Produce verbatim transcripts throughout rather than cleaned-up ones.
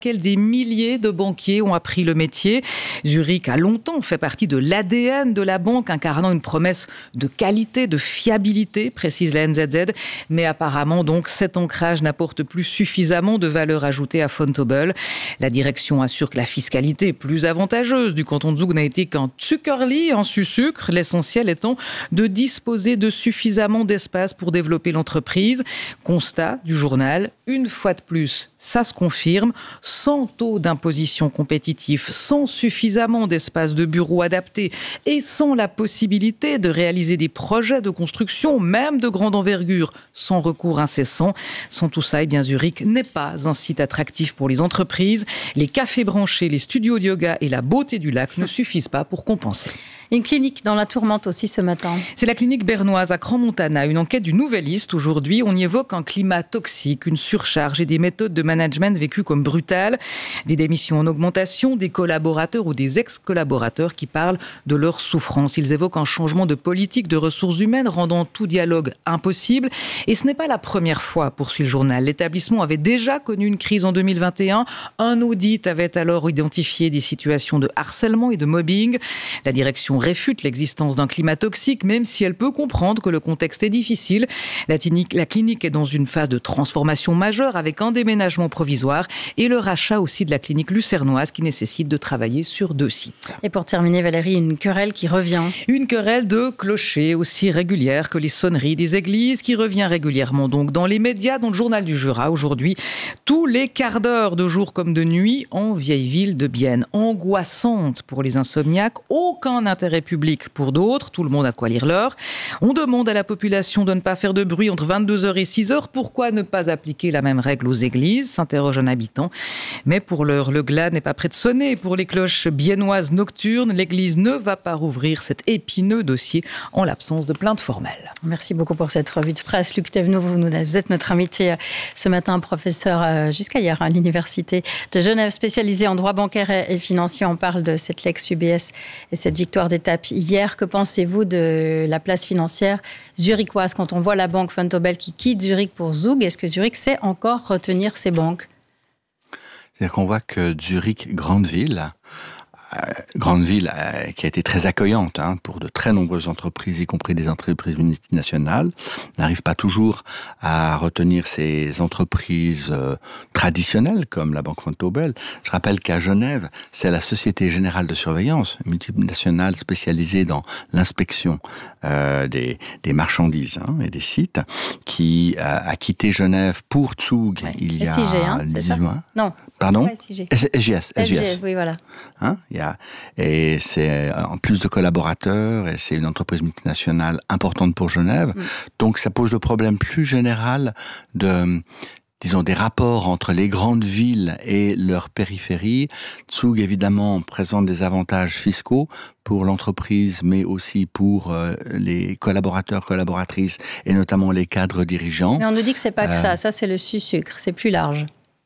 Des milliers de banquiers ont appris le métier. Zurich a longtemps fait partie de l'A D N de la banque, incarnant une promesse de qualité, de fiabilité, précise la N Z Z. Mais apparemment, donc, cet ancrage n'apporte plus suffisamment de valeur ajoutée à Vontobel. La direction assure que la fiscalité plus avantageuse du canton de Zug n'a été qu'un Zuckerli, un sucre, l'essentiel étant de disposer de suffisamment d'espace pour développer l'entreprise. Constat du journal, une fois de plus, ça se confirme. Sans taux d'imposition compétitif, sans suffisamment d'espace de bureaux adaptés et sans la possibilité de réaliser des projets de construction, même de grande envergure, sans recours incessant. Sans tout ça, eh bien, Zurich n'est pas un site attractif pour les entreprises. Les cafés branchés, les studios de yoga et la beauté du lac ne suffisent pas pour compenser. Une clinique dans la tourmente aussi ce matin. C'est la clinique bernoise à Crans-Montana. Une enquête du Nouvelliste aujourd'hui. On y évoque un climat toxique, une surcharge et des méthodes de management vécues comme brutales. Des démissions en augmentation, des collaborateurs ou des ex-collaborateurs qui parlent de leur souffrance. Ils évoquent un changement de politique de ressources humaines rendant tout dialogue impossible. Et ce n'est pas la première fois, poursuit le journal. L'établissement avait déjà connu une crise en deux mille vingt et un. Un audit avait alors identifié des situations de harcèlement et de mobbing. La direction réfute l'existence d'un climat toxique, même si elle peut comprendre que le contexte est difficile. La clinique, la clinique est dans une phase de transformation majeure avec un déménagement provisoire et le rachat aussi de la clinique lucernoise qui nécessite de travailler sur deux sites. Et pour terminer, Valérie, une querelle qui revient. Une querelle de clochers aussi régulière que les sonneries des églises qui revient régulièrement donc dans les médias, dans le journal du Jura aujourd'hui, tous les quarts d'heure de jour comme de nuit en vieille ville de Bienne. Angoissante pour les insomniaques, aucun intérêt public pour d'autres, tout le monde a de quoi lire l'heure. On demande à la population de ne pas faire de bruit entre vingt-deux heures et six heures. Pourquoi ne pas appliquer la même règle aux églises, s'interroge un habitant. Mais pour l'heure, le glas n'est pas prêt de sonner. Pour les cloches biennoises nocturnes, l'église ne va pas rouvrir cet épineux dossier en l'absence de plainte formelle. Merci beaucoup pour cette revue de presse. Luc Thévenot, vous, vous êtes notre invité ce matin, professeur jusqu'à hier à l'Université de Genève, spécialisé en droit bancaire et financier. On parle de cette Lex U B S et cette victoire d'étape hier. Que pensez-vous de la place financière zurichoise quand on voit la banque Vontobel qui quitte Zurich pour Zug? Est-ce que Zurich sait encore retenir ses banques? C'est-à-dire qu'on voit que Zurich, grande ville, euh, grande ville euh, qui a été très accueillante hein, pour de très nombreuses entreprises, y compris des entreprises multinationales, n'arrive pas toujours à retenir ces entreprises euh, traditionnelles comme la banque Vontobel. Je rappelle qu'à Genève, c'est la Société Générale de Surveillance, multinationale spécialisée dans l'inspection euh, des, des marchandises hein, et des sites, qui euh, a quitté Genève pour Zug ouais. il y a S I G, hein, c'est ça? mois. Non. Pardon? S I G. S G S. S G S, oui, voilà. Hein, il y a, et c'est en plus de collaborateurs, et c'est une entreprise multinationale importante pour Genève. Mm. Donc ça pose le problème plus général de, disons, des rapports entre les grandes villes et leurs périphéries. Zug, évidemment, présente des avantages fiscaux pour l'entreprise, mais aussi pour euh, les collaborateurs, collaboratrices, et notamment les cadres dirigeants. Mais on nous dit que c'est pas euh, que ça. Ça, c'est le sucre. C'est plus large.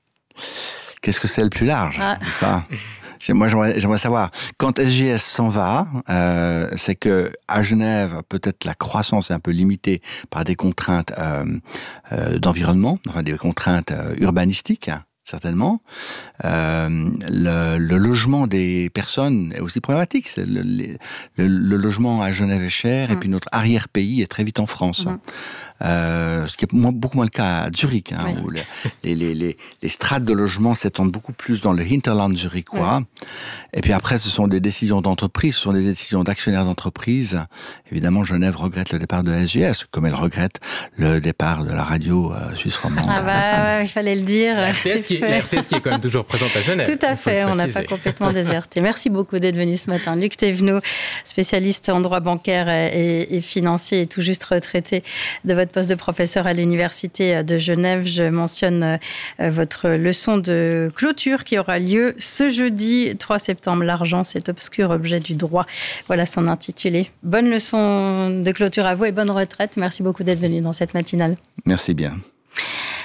Qu'est-ce que c'est le plus large, ah. n'est-ce pas? Moi, j'aimerais, j'aimerais savoir, quand S G S s'en va, euh, c'est que à Genève, peut-être la croissance est un peu limitée par des contraintes euh, euh, d'environnement, enfin des contraintes euh, urbanistiques, certainement. Euh, le, le logement des personnes est aussi problématique. C'est le, le, le logement à Genève est cher, mmh. et puis notre arrière-pays est très vite en France. Mmh. Euh, ce qui est moins, beaucoup moins le cas à Zurich, hein, oui. où les, les, les, les strates de logement s'étendent beaucoup plus dans le hinterland zurichois. Oui. Et puis après, ce sont des décisions d'entreprise, ce sont des décisions d'actionnaires d'entreprise. Évidemment, Genève regrette le départ de S G S, comme elle regrette le départ de la radio euh, suisse romande. Ah bah, ouais, il fallait le dire. La R T S, qui, la R T S qui est quand même toujours présente à Genève. Tout à fait, on n'a pas complètement déserté. Merci beaucoup d'être venu ce matin. Luc Thévenot, spécialiste en droit bancaire et, et financier, et tout juste retraité de votre poste de professeur à l'Université de Genève. Je mentionne votre leçon de clôture qui aura lieu ce jeudi trois septembre. L'argent, cet obscur objet du droit. Voilà son intitulé. Bonne leçon de clôture à vous et bonne retraite. Merci beaucoup d'être venu dans cette matinale. Merci bien.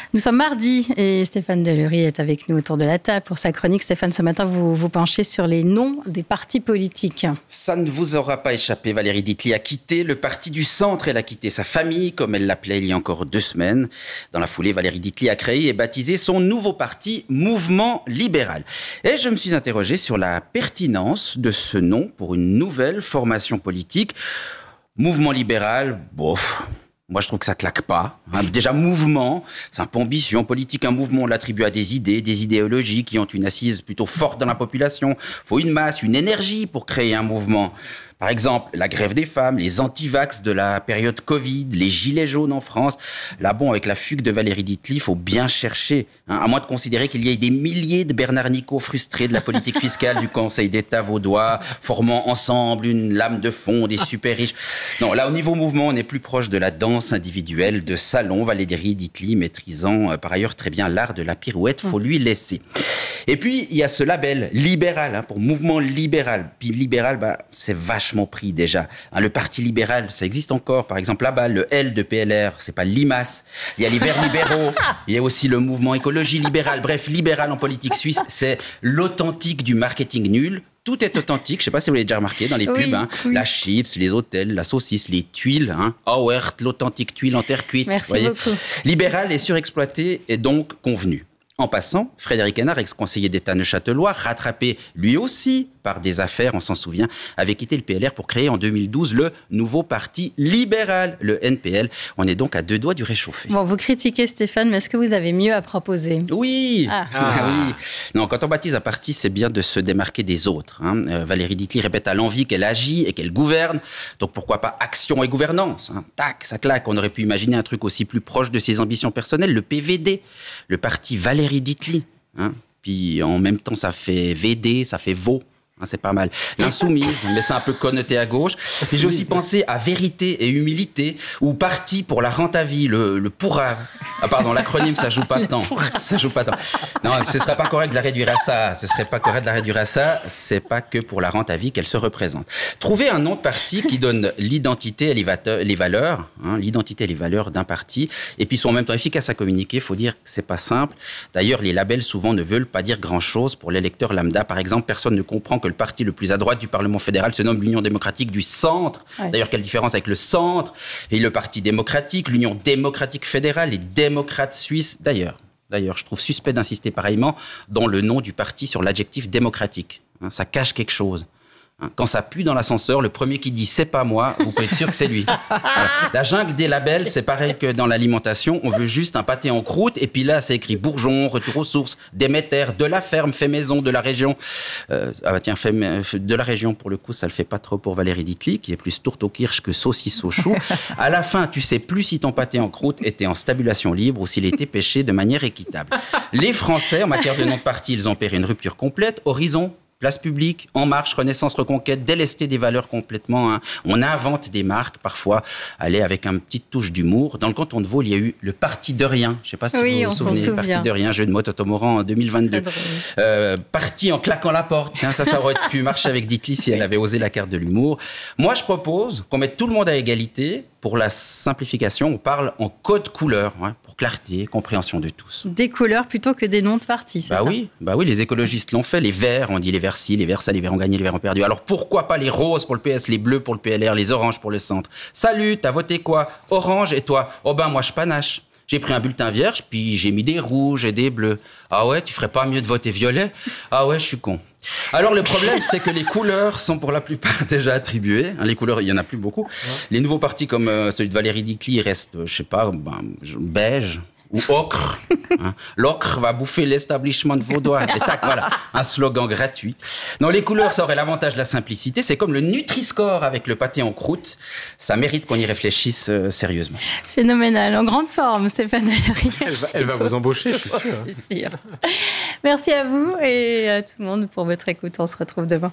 Nous sommes mardi et Stéphane Delury est avec nous autour de la table pour sa chronique. Stéphane, ce matin, vous vous penchez sur les noms des partis politiques. Ça ne vous aura pas échappé, Valérie Ditli a quitté le parti du centre. Elle a quitté sa famille, comme elle l'appelait il y a encore deux semaines. Dans la foulée, Valérie Ditli a créé et baptisé son nouveau parti Mouvement Libéral. Et je me suis interrogé sur la pertinence de ce nom pour une nouvelle formation politique. Mouvement Libéral, bof... Moi, je trouve que ça claque pas. Hein, déjà, mouvement, c'est un peu ambition politique. Un mouvement, on l'attribue à des idées, des idéologies qui ont une assise plutôt forte dans la population. Il faut une masse, une énergie pour créer un mouvement. Par exemple, la grève des femmes, les anti-vax de la période Covid, les gilets jaunes en France. Là, bon, avec la fugue de Valérie Ditli, il faut bien chercher. Hein, à moins de considérer qu'il y ait des milliers de Bernard Nicot frustrés de la politique fiscale du Conseil d'État vaudois, formant ensemble une lame de fond des super riches. Non, là, au niveau mouvement, on est plus proche de la danse individuelle, de salon. Valérie Ditli maîtrisant euh, par ailleurs très bien l'art de la pirouette, faut lui laisser. Et puis, il y a ce label libéral, hein, pour mouvement libéral. Puis libéral, bah, c'est vachement pris déjà. Hein, le Parti libéral, ça existe encore. Par exemple, là-bas, le L de P L R, c'est pas l'I M A S. Il y a les Verts libéraux. Il y a aussi le mouvement écologie libérale. Bref, libéral en politique suisse, c'est l'authentique du marketing nul. Tout est authentique. Je sais pas si vous l'avez déjà remarqué dans les oui, pubs. Hein. Oui. La chips, les hôtels, la saucisse, les tuiles. Hein. Auert, l'authentique tuile en terre cuite. Merci voyez. beaucoup. Libéral et surexploité est donc convenu. En passant, Frédéric Hénard, ex-conseiller d'État neuchâtelois, rattrapé lui aussi par des affaires, on s'en souvient, avait quitté le P L R pour créer en deux mille douze le nouveau parti libéral, le N P L. On est donc à deux doigts du réchauffé. Bon, vous critiquez Stéphane, mais est-ce que vous avez mieux à proposer ? Oui, ah. ah oui. Non, quand on baptise un parti, c'est bien de se démarquer des autres. Hein. Euh, Valérie Ditli répète à l'envi qu'elle agit et qu'elle gouverne. Donc pourquoi pas action et gouvernance, hein. Tac, ça claque. On aurait pu imaginer un truc aussi plus proche de ses ambitions personnelles, le P V D, le parti Valérie Ditli. Hein. Puis en même temps, ça fait V D, ça fait Vaux. Hein, c'est pas mal. L'insoumise, mais c'est un peu connoté à gauche. Et j'ai aussi pensé à vérité et humilité, ou parti pour la rente à vie, le, le pourra. Ah pardon, l'acronyme, ça joue pas tant. Ça joue pas tant. Non, ce serait pas correct de la réduire à ça. Ce serait pas correct de la réduire à ça. C'est pas que pour la rente à vie qu'elle se représente. Trouver un nom de parti qui donne l'identité et les, va- les valeurs, hein, l'identité et les valeurs d'un parti, et puis sont en même temps efficaces à communiquer. Faut dire que c'est pas simple. D'ailleurs, les labels souvent ne veulent pas dire grand-chose pour l'électeur lambda. Par exemple, personne ne comprend que le parti le plus à droite du Parlement fédéral se nomme l'Union démocratique du centre. Ouais. D'ailleurs, quelle différence avec le centre et le Parti démocratique, l'Union démocratique fédérale, les démocrates suisses. D'ailleurs, d'ailleurs, je trouve suspect d'insister pareillement dans le nom du parti sur l'adjectif démocratique. Hein, ça cache quelque chose. Quand ça pue dans l'ascenseur, le premier qui dit « c'est pas moi », vous pouvez être sûr que c'est lui. Voilà. La jungle des labels, c'est pareil que dans l'alimentation. On veut juste un pâté en croûte et puis là, c'est écrit « Bourgeon, retour aux sources, Déméter, de la ferme, fait maison, de la région euh, ». Ah bah tiens, fait, de la région, pour le coup, ça le fait pas trop pour Valérie Ditli, qui est plus tourte au kirsch que saucisse au chou. À la fin, tu sais plus si ton pâté en croûte était en stabulation libre ou s'il était pêché de manière équitable. Les Français, en matière de nom de parti, ils ont opéré une rupture complète. Horizon, Place publique, En Marche, Renaissance, Reconquête, délester des valeurs complètement. Hein. On invente des marques, parfois, aller avec une petite touche d'humour. Dans le canton de Vaud, il y a eu le Parti de rien. Je ne sais pas si oui, vous vous souvenez. Le Parti de rien, jeu de mots Toto-Moran en deux mille vingt-deux. Euh, parti en claquant la porte. Tiens, ça, ça aurait pu marcher avec Ditli si elle avait osé la carte de l'humour. Moi, je propose qu'on mette tout le monde à égalité. Pour la simplification, on parle en code couleur, hein, pour clarté, compréhension de tous. Des couleurs plutôt que des noms de partis, c'est bah ça ? Oui, bah oui, les écologistes l'ont fait. Les verts, on dit les verts ci, les verts ça, les verts ont gagné, les verts ont perdu. Alors pourquoi pas les roses pour le P S, les bleus pour le P L R, les oranges pour le centre ? Salut, t'as voté quoi ? Orange, et toi ? Oh ben moi je panache. J'ai pris un bulletin vierge, puis j'ai mis des rouges et des bleus. Ah ouais, tu ferais pas mieux de voter violet ? Ah ouais, je suis con. Alors le problème, c'est que les couleurs sont pour la plupart déjà attribuées. Les couleurs, il y en a plus beaucoup. Ouais. Les nouveaux partis comme euh, celui de Valérie Ditli restent, euh, je sais pas, ben, beige ou ocre. Hein. L'ocre va bouffer l'établissement de Vaudois. Et tac, voilà, un slogan gratuit. Non, les couleurs, ça aurait l'avantage de la simplicité. C'est comme le Nutri-Score avec le pâté en croûte. Ça mérite qu'on y réfléchisse euh, sérieusement. Phénoménal, en grande forme, Stéphane Delury. Elle va, elle va vous embaucher, je suis sûr. C'est sûr. Merci à vous et à tout le monde pour votre écoute. On se retrouve demain.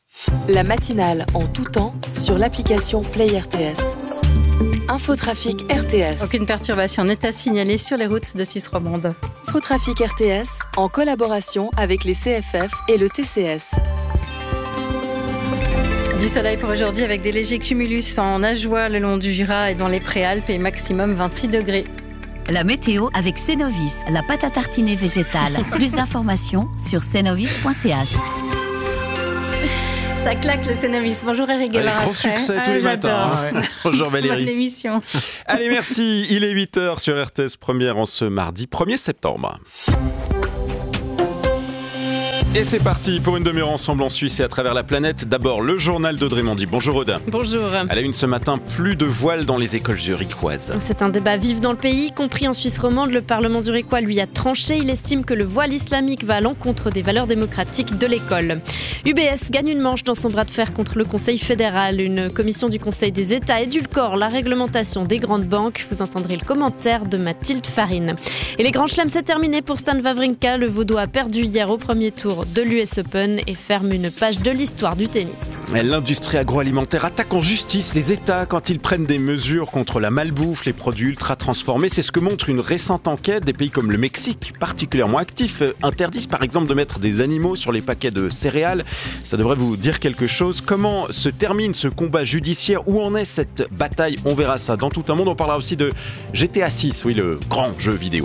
La matinale en tout temps sur l'application Play R T S. Infotrafic R T S. Aucune perturbation n'est à signaler sur les routes de Suisse romande. Infotrafic R T S en collaboration avec les C F F et le T C S. Du soleil pour aujourd'hui avec des légers cumulus en Ajoie le long du Jura et dans les Préalpes et maximum vingt-six degrés. La météo avec Cenovis, la pâte à tartiner végétale. Plus d'informations sur cenovis point c h. Ça claque le Cenovis. Bonjour Eric Guevara. Grand succès tous ah, les matins. Hein. Bonjour Valérie. Bonne émission. Allez, merci. Il est huit heures sur R T S Première en ce mardi premier septembre. Et c'est parti pour une demi-heure ensemble en Suisse et à travers la planète. D'abord, le journal d'Audrey Mondy. Bonjour Aude. Bonjour. À la une ce matin, plus de voiles dans les écoles zurichoises. C'est un débat vif dans le pays, y compris en Suisse romande. Le Parlement zurichois lui a tranché. Il estime que le voile islamique va à l'encontre des valeurs démocratiques de l'école. U B S gagne une manche dans son bras de fer contre le Conseil fédéral. Une commission du Conseil des États édulcore la réglementation des grandes banques. Vous entendrez le commentaire de Mathilde Farine. Et les grands chelems, c'est terminé pour Stan Wawrinka. Le Vaudois a perdu hier au premier tour de l'U S Open et ferme une page de l'histoire du tennis. L'industrie agroalimentaire attaque en justice les États quand ils prennent des mesures contre la malbouffe, les produits ultra transformés. C'est ce que montre une récente enquête. Des pays comme le Mexique, particulièrement actifs, interdisent par exemple de mettre des animaux sur les paquets de céréales. Ça devrait vous dire quelque chose. Comment se termine ce combat judiciaire? Où en est cette bataille? On verra ça dans Tout un monde. On parlera aussi de G T A six, oui, le grand jeu vidéo.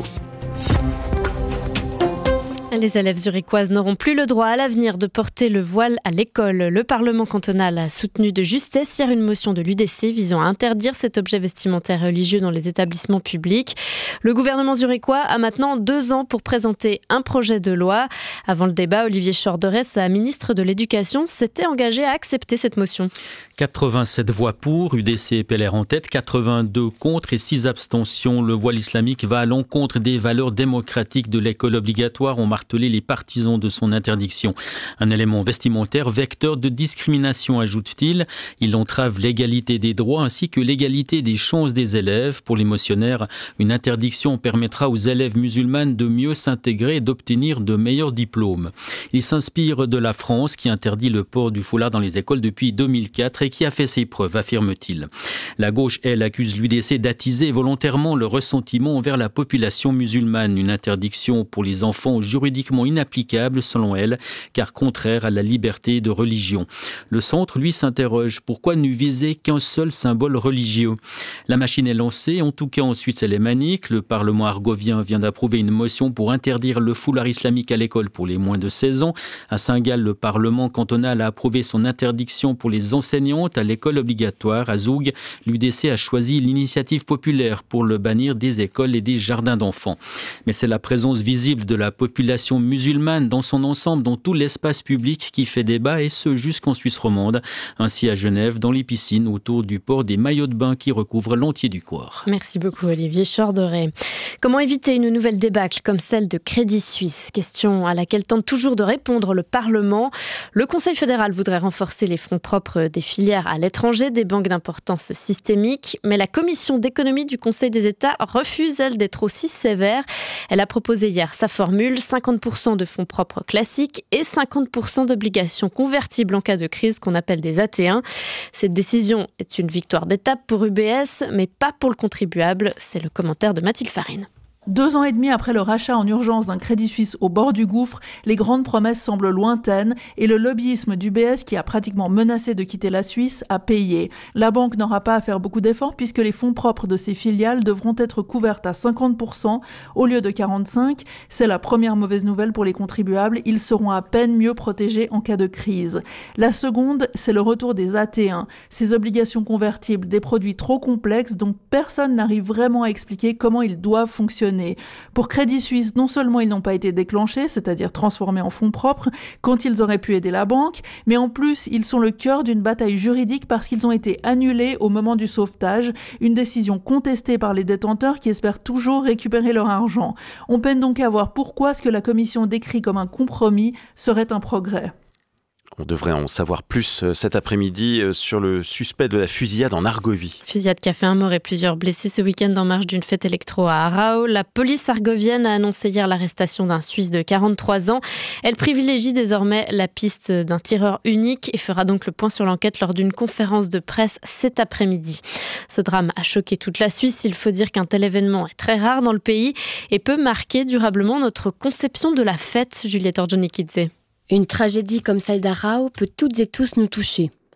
Les élèves zurichoises n'auront plus le droit à l'avenir de porter le voile à l'école. Le Parlement cantonal a soutenu de justesse hier une motion de l'U D C visant à interdire cet objet vestimentaire religieux dans les établissements publics. Le gouvernement zurichois a maintenant deux ans pour présenter un projet de loi. Avant le débat, Olivier Chorderet, sa ministre de l'Éducation, s'était engagé à accepter cette motion. quatre-vingt-sept voix pour, U D C et P L R en tête, quatre-vingt-deux contre et six abstentions. Le voile islamique va à l'encontre des valeurs démocratiques de l'école obligatoire, ont martelé les partisans de son interdiction. Un élément vestimentaire vecteur de discrimination, ajoute-t-il. Il entrave l'égalité des droits ainsi que l'égalité des chances des élèves. Pour les motionnaires, une interdiction permettra aux élèves musulmanes de mieux s'intégrer et d'obtenir de meilleurs diplômes. Il s'inspire de la France qui interdit le port du foulard dans les écoles depuis deux mille quatre et qui a fait ses preuves, affirme-t-il. La gauche, elle, accuse l'U D C d'attiser volontairement le ressentiment envers la population musulmane. Une interdiction pour les enfants juridiquement inapplicable, selon elle, car contraire à la liberté de religion. Le centre, lui, s'interroge. Pourquoi ne viser qu'un seul symbole religieux? La machine est lancée, en tout cas ensuite c'est les maniques. Le Parlement argovien vient d'approuver une motion pour interdire le foulard islamique à l'école pour les moins de seize ans. À Saint-Gall, le Parlement cantonal a approuvé son interdiction pour les enseignantes à l'école obligatoire. À Zoug, l'U D C a choisi l'initiative populaire pour le bannir des écoles et des jardins d'enfants. Mais c'est la présence visible de la population musulmane dans son ensemble, dans tout l'espace public qui fait débat, et ce jusqu'en Suisse romande. Ainsi à Genève, dans les piscines autour du port des maillots de bain qui recouvrent l'entier du corps. Merci beaucoup Olivier Chorderet. Comment éviter une nouvelle débâcle comme celle de Crédit Suisse? Question à laquelle tente toujours de répondre le Parlement. Le Conseil fédéral voudrait renforcer les fonds propres des filières à l'étranger, des banques d'importance systémique, mais la commission d'économie du Conseil des États refuse, elle, d'être aussi sévère. Elle a proposé hier sa formule, cinquante pour cent de fonds propres classiques et cinquante pour cent d'obligations convertibles en cas de crise qu'on appelle des A T un. Cette décision est une victoire d'étape pour U B S, mais pas pour le contribuable. C'est le commentaire de Mathilde Farine. Deux ans et demi après le rachat en urgence d'un Crédit Suisse au bord du gouffre, les grandes promesses semblent lointaines et le lobbyisme d'U B S, qui a pratiquement menacé de quitter la Suisse, a payé. La banque n'aura pas à faire beaucoup d'efforts puisque les fonds propres de ses filiales devront être couvertes à cinquante pour cent au lieu de quarante-cinq pour cent. C'est la première mauvaise nouvelle pour les contribuables. Ils seront à peine mieux protégés en cas de crise. La seconde, c'est le retour des A T un. Ces obligations convertibles, des produits trop complexes dont personne n'arrive vraiment à expliquer comment ils doivent fonctionner. Pour Crédit Suisse, non seulement ils n'ont pas été déclenchés, c'est-à-dire transformés en fonds propres, quand ils auraient pu aider la banque, mais en plus, ils sont le cœur d'une bataille juridique parce qu'ils ont été annulés au moment du sauvetage, une décision contestée par les détenteurs qui espèrent toujours récupérer leur argent. On peine donc à voir pourquoi ce que la Commission décrit comme un compromis serait un progrès. On devrait en savoir plus cet après-midi sur le suspect de la fusillade en Argovie. Fusillade qui a fait un mort et plusieurs blessés ce week-end en marge d'une fête électro à Arao. La police argovienne a annoncé hier l'arrestation d'un Suisse de quarante-trois ans. Elle privilégie désormais la piste d'un tireur unique et fera donc le point sur l'enquête lors d'une conférence de presse cet après-midi. Ce drame a choqué toute la Suisse. Il faut dire qu'un tel événement est très rare dans le pays et peut marquer durablement notre conception de la fête. Juliette Orjonikidze. Une tragédie comme celle d'Arao peut toutes et tous nous toucher.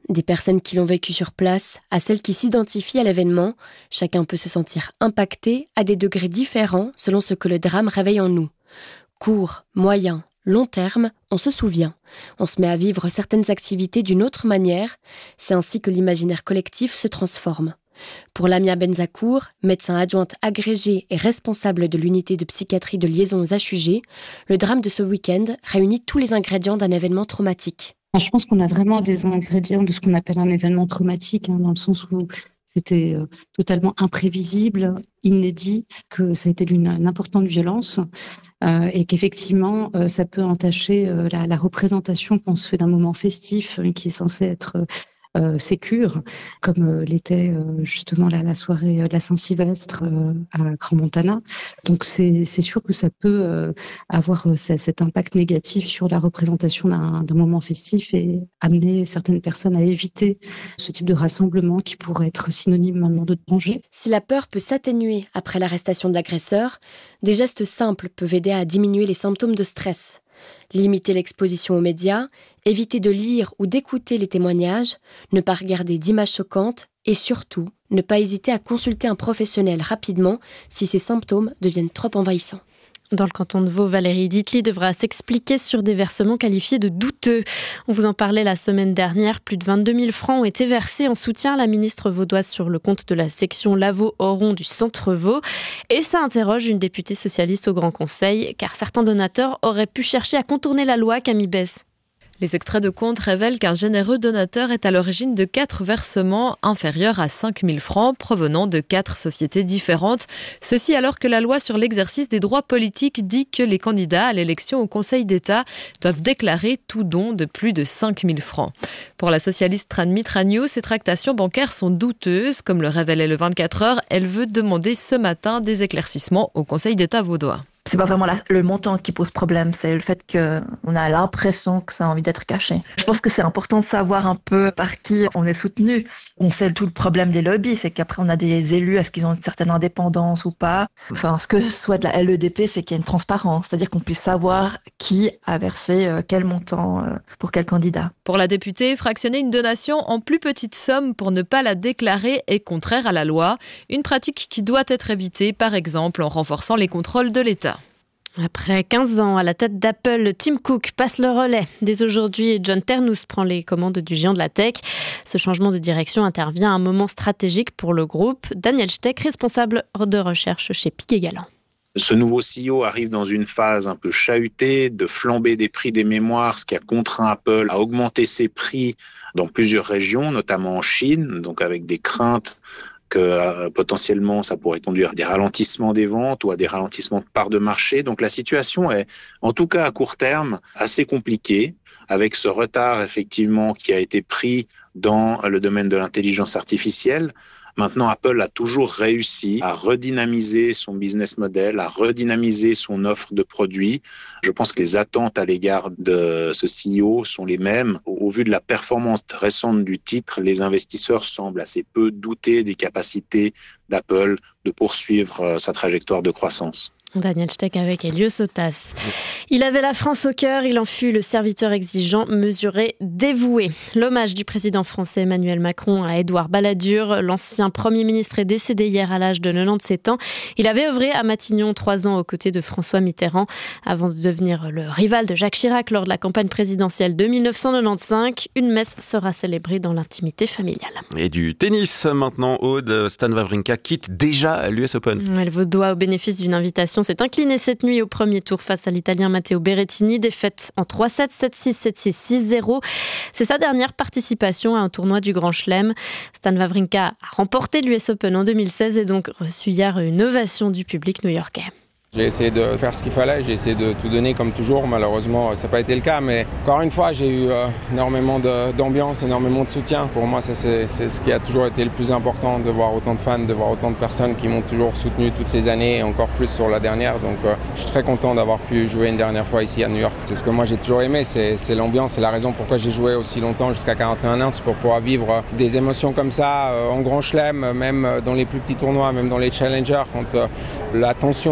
des personnes qui l'ont vécu sur place à celles qui s'identifient à l'événement. Chacun peut se sentir impacté à des degrés différents selon ce que le drame réveille en nous. Court, moyen, long terme, on se souvient. On se met à vivre certaines activités d'une autre manière. C'est ainsi que l'imaginaire collectif se transforme. Pour Lamia Benzakour, médecin adjointe agrégée et responsable de l'unité de psychiatrie de liaison aux H U G, le drame de ce week-end réunit tous les ingrédients d'un événement traumatique. Je pense qu'on a vraiment des ingrédients de ce qu'on appelle un événement traumatique, hein, dans le sens où c'était euh, totalement imprévisible, inédit, que ça a été d'une une importante violence euh, et qu'effectivement, euh, ça peut entacher euh, la, la représentation qu'on se fait d'un moment festif euh, qui est censé être euh, Euh, sécure, comme euh, l'était euh, justement la, la soirée euh, de la Saint-Sylvestre euh, à Crans-Montana. Donc c'est, c'est sûr que ça peut euh, avoir euh, cet impact négatif sur la représentation d'un, d'un moment festif et amener certaines personnes à éviter ce type de rassemblement qui pourrait être synonyme maintenant de danger. Si la peur peut s'atténuer après l'arrestation de l'agresseur, des gestes simples peuvent aider à diminuer les symptômes de stress. Limiter l'exposition aux médias, éviter de lire ou d'écouter les témoignages, ne pas regarder d'images choquantes et surtout, ne pas hésiter à consulter un professionnel rapidement si ces symptômes deviennent trop envahissants. Dans le canton de Vaud, Valérie Ditli devra s'expliquer sur des versements qualifiés de douteux. On vous en parlait la semaine dernière. Plus de vingt-deux mille francs ont été versés en soutien à la ministre vaudoise sur le compte de la section Lavaux-Oron du centre Vaud. Et ça interroge une députée socialiste au Grand Conseil, car certains donateurs auraient pu chercher à contourner la loi. Camille Besse. Les extraits de compte révèlent qu'un généreux donateur est à l'origine de quatre versements inférieurs à cinq mille francs provenant de quatre sociétés différentes. Ceci alors que la loi sur l'exercice des droits politiques dit que les candidats à l'élection au Conseil d'État doivent déclarer tout don de plus de cinq mille francs. Pour la socialiste Tranmit Ragnou, ces tractations bancaires sont douteuses. Comme le révélait le vingt-quatre heures, elle veut demander ce matin des éclaircissements au Conseil d'État vaudois. C'est pas vraiment la, le montant qui pose problème, c'est le fait qu'on a l'impression que ça a envie d'être caché. Je pense que c'est important de savoir un peu par qui on est soutenu. On sait tout le problème des lobbies, c'est qu'après on a des élus, est-ce qu'ils ont une certaine indépendance ou pas. Enfin, ce que souhaite la L E D P, c'est qu'il y ait une transparence, c'est-à-dire qu'on puisse savoir qui a versé quel montant pour quel candidat. Pour la députée, fractionner une donation en plus petite somme pour ne pas la déclarer est contraire à la loi, une pratique qui doit être évitée, par exemple en renforçant les contrôles de l'État. Après quinze ans à la tête d'Apple, Tim Cook passe le relais. Dès aujourd'hui, John Ternus prend les commandes du géant de la tech. Ce changement de direction intervient à un moment stratégique pour le groupe. Daniel Steck, responsable de recherche chez Piguet Galland. Ce nouveau C E O arrive dans une phase un peu chahutée, de flambée des prix des mémoires, ce qui a contraint Apple à augmenter ses prix dans plusieurs régions, notamment en Chine, donc avec des craintes que euh, potentiellement ça pourrait conduire à des ralentissements des ventes ou à des ralentissements de parts de marché. Donc la situation est, en tout cas à court terme, assez compliquée, avec ce retard effectivement qui a été pris dans le domaine de l'intelligence artificielle. Maintenant, Apple a toujours réussi à redynamiser son business model, à redynamiser son offre de produits. Je pense que les attentes à l'égard de ce C E O sont les mêmes. Au vu de la performance récente du titre, les investisseurs semblent assez peu douter des capacités d'Apple de poursuivre sa trajectoire de croissance. Daniel Steck avec Elio Sotas. Il avait la France au cœur, il en fut le serviteur exigeant, mesuré, dévoué. L'hommage du président français Emmanuel Macron à Édouard Balladur, l'ancien Premier ministre, est décédé hier à l'âge de quatre-vingt-dix-sept ans. Il avait œuvré à Matignon trois ans aux côtés de François Mitterrand avant de devenir le rival de Jacques Chirac lors de la campagne présidentielle de dix-neuf cent quatre-vingt-quinze. Une messe sera célébrée dans l'intimité familiale. Et du tennis maintenant, Aude. Stan Wawrinka quitte déjà l'U S Open. Elle vous doit au bénéfice d'une invitation s'est incliné cette nuit au premier tour face à l'Italien Matteo Berrettini, défaite en trois sept, sept six, sept six, six zéro. C'est sa dernière participation à un tournoi du Grand Chelem. Stan Wawrinka a remporté l'U S Open en deux mille seize et donc reçu hier une ovation du public new-yorkais. J'ai essayé de faire ce qu'il fallait, j'ai essayé de tout donner comme toujours. Malheureusement, ça n'a pas été le cas, mais encore une fois, j'ai eu euh, énormément de, d'ambiance, énormément de soutien. Pour moi, ça, c'est, c'est ce qui a toujours été le plus important, de voir autant de fans, de voir autant de personnes qui m'ont toujours soutenu toutes ces années, et encore plus sur la dernière. Donc, euh, je suis très content d'avoir pu jouer une dernière fois ici à New York. C'est ce que moi, j'ai toujours aimé, c'est, c'est l'ambiance, c'est la raison pourquoi j'ai joué aussi longtemps, jusqu'à quarante et un ans, c'est pour pouvoir vivre des émotions comme ça, euh, en Grand Chelem, même dans les plus petits tournois, même dans les challengers, quand euh, la tension, le stress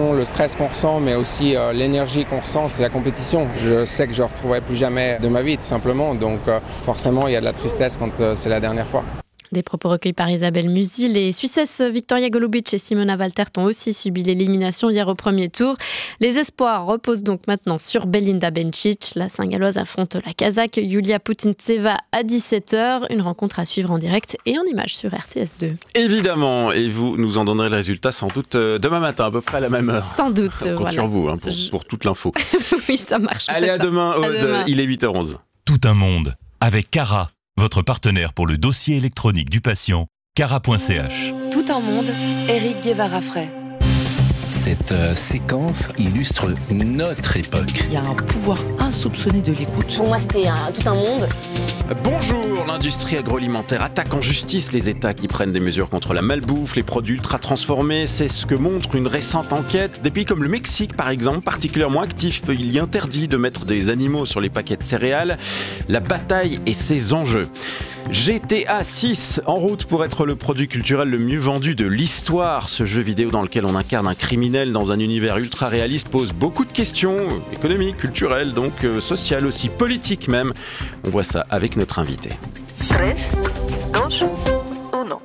stress qu'on ressent, mais aussi euh, l'énergie qu'on ressent, c'est la compétition. Je sais que je ne retrouverai plus jamais de ma vie, tout simplement. Donc euh, forcément, il y a de la tristesse quand euh, c'est la dernière fois. Des propos recueillis par Isabelle Musil. Les Suissesses Victoria Golubic et Simona Waltert ont aussi subi l'élimination hier au premier tour. Les espoirs reposent donc maintenant sur Belinda Bencic. La Saint-Galloise affronte la Kazakh Yulia Putintseva à dix-sept heures. Une rencontre à suivre en direct et en images sur R T S deux. Évidemment, et vous nous en donnerez le résultat sans doute demain matin, à peu près à la même heure. Sans doute, On compte voilà. sur vous hein, pour, Je... pour toute l'info. Oui, ça marche. Allez, à demain, Aude. À demain. Il est huit heures onze. Tout un monde avec Cara, votre partenaire pour le dossier électronique du patient, cara point c h. Tout un monde, Éric Guevara-Fray. Cette euh, séquence illustre notre époque. Il y a un pouvoir insoupçonné de l'écoute. Pour moi, c'était un, tout un monde. Bonjour, l'industrie agroalimentaire attaque en justice les États qui prennent des mesures contre la malbouffe, les produits ultra transformés. C'est ce que montre une récente enquête. Des pays comme le Mexique, par exemple, particulièrement actifs, il y interdit de mettre des animaux sur les paquets de céréales. La bataille et ses enjeux. G T A six, en route pour être le produit culturel le mieux vendu de l'histoire. Ce jeu vidéo dans lequel on incarne un criminel dans un univers ultra réaliste pose beaucoup de questions, économiques, culturelles, donc euh, sociales aussi, politiques même. On voit ça avec notre invité. tres, dos, uno.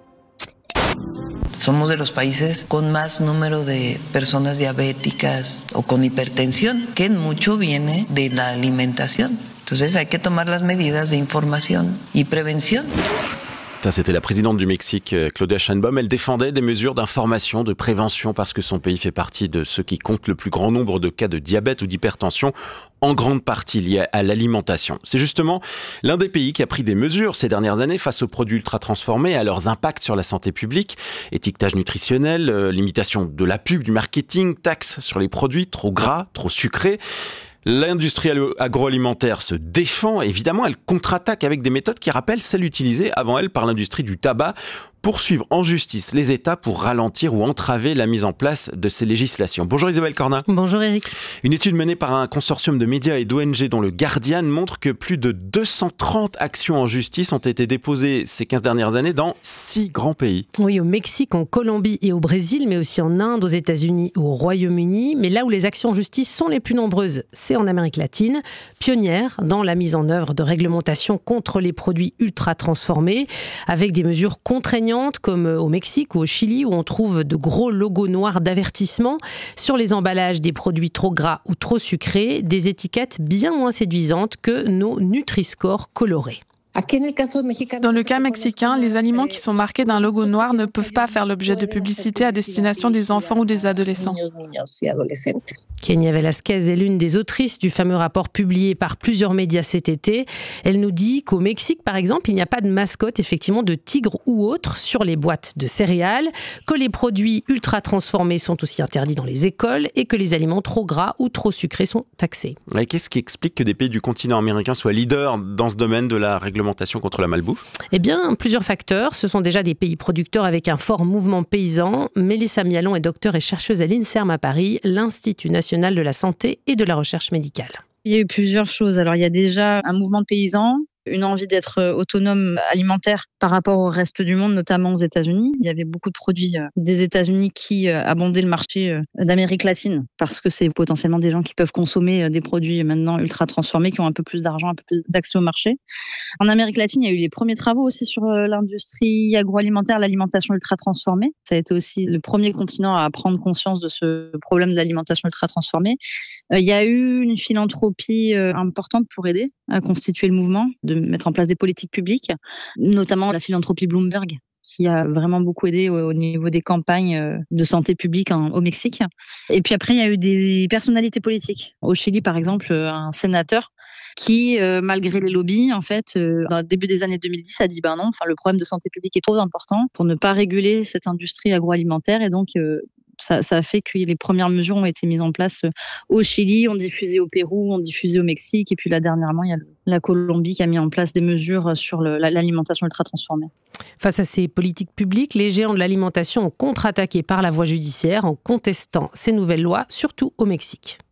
Somos de los países con más número de personas diabéticas o con hipertensión, que mucho viene de la alimentación. Entonces hay que tomar las medidas de información y prevención. Ça, c'était la présidente du Mexique, Claudia Sheinbaum. Elle défendait des mesures d'information, de prévention, parce que son pays fait partie de ceux qui comptent le plus grand nombre de cas de diabète ou d'hypertension, en grande partie liés à l'alimentation. C'est justement l'un des pays qui a pris des mesures ces dernières années face aux produits ultra transformés et à leurs impacts sur la santé publique. Étiquetage nutritionnel, euh, limitation de la pub, du marketing, taxes sur les produits trop gras, trop sucrés. L'industrie agroalimentaire se défend, évidemment, elle contre-attaque avec des méthodes qui rappellent celles utilisées avant elle par l'industrie du tabac. Poursuivre en justice les États pour ralentir ou entraver la mise en place de ces législations. Bonjour Isabelle Cornat. Bonjour Eric. Une étude menée par un consortium de médias et d'O N G dont le Guardian montre que plus de deux cent trente actions en justice ont été déposées ces quinze dernières années dans six grands pays. Oui, au Mexique, en Colombie et au Brésil, mais aussi en Inde, aux États-Unis ou au Royaume-Uni. Mais là où les actions en justice sont les plus nombreuses, c'est en Amérique latine, pionnière dans la mise en œuvre de réglementations contre les produits ultra transformés, avec des mesures contraignantes comme au Mexique ou au Chili où on trouve de gros logos noirs d'avertissement sur les emballages des produits trop gras ou trop sucrés, des étiquettes bien moins séduisantes que nos Nutri-Score colorés. Dans le cas mexicain, les aliments qui sont marqués d'un logo noir ne peuvent pas faire l'objet de publicité à destination des enfants ou des adolescents. Kenia Velasquez est l'une des autrices du fameux rapport publié par plusieurs médias cet été. Elle nous dit qu'au Mexique, par exemple, il n'y a pas de mascotte, effectivement, de tigre ou autre sur les boîtes de céréales, que les produits ultra transformés sont aussi interdits dans les écoles et que les aliments trop gras ou trop sucrés sont taxés. Et qu'est-ce qui explique que des pays du continent américain soient leaders dans ce domaine de la réglementation contre la malbouffe? Eh bien, plusieurs facteurs. Ce sont déjà des pays producteurs avec un fort mouvement paysan. Mélissa Mialon est docteure et chercheuse à l'INSERM à Paris, l'Institut national de la santé et de la recherche médicale. Il y a eu plusieurs choses. Alors, il y a déjà un mouvement de paysans, une envie d'être autonome alimentaire par rapport au reste du monde, notamment aux États-Unis. Il y avait beaucoup de produits des États-Unis qui abondaient le marché d'Amérique latine parce que c'est potentiellement des gens qui peuvent consommer des produits maintenant ultra transformés, qui ont un peu plus d'argent, un peu plus d'accès au marché. En Amérique latine, il y a eu les premiers travaux aussi sur l'industrie agroalimentaire, l'alimentation ultra transformée. Ça a été aussi le premier continent à prendre conscience de ce problème de l'alimentation ultra transformée. Il y a eu une philanthropie importante pour aider à constituer le mouvement, de mettre en place des politiques publiques, notamment la philanthropie Bloomberg, qui a vraiment beaucoup aidé au niveau des campagnes de santé publique au Mexique. Et puis après, il y a eu des personnalités politiques. Au Chili, par exemple, un sénateur qui, euh, malgré les lobbies, en fait, euh, dans le début des années deux mille dix, a dit ben non, enfin, le problème de santé publique est trop important pour ne pas réguler cette industrie agroalimentaire. Et donc, euh, Ça, ça a fait que les premières mesures ont été mises en place au Chili, ont diffusé au Pérou, ont diffusé au Mexique. Et puis là, dernièrement, il y a la Colombie qui a mis en place des mesures sur le, l'alimentation ultra transformée. Face à ces politiques publiques, les géants de l'alimentation ont contre-attaqué par la voie judiciaire en contestant ces nouvelles lois, surtout au Mexique.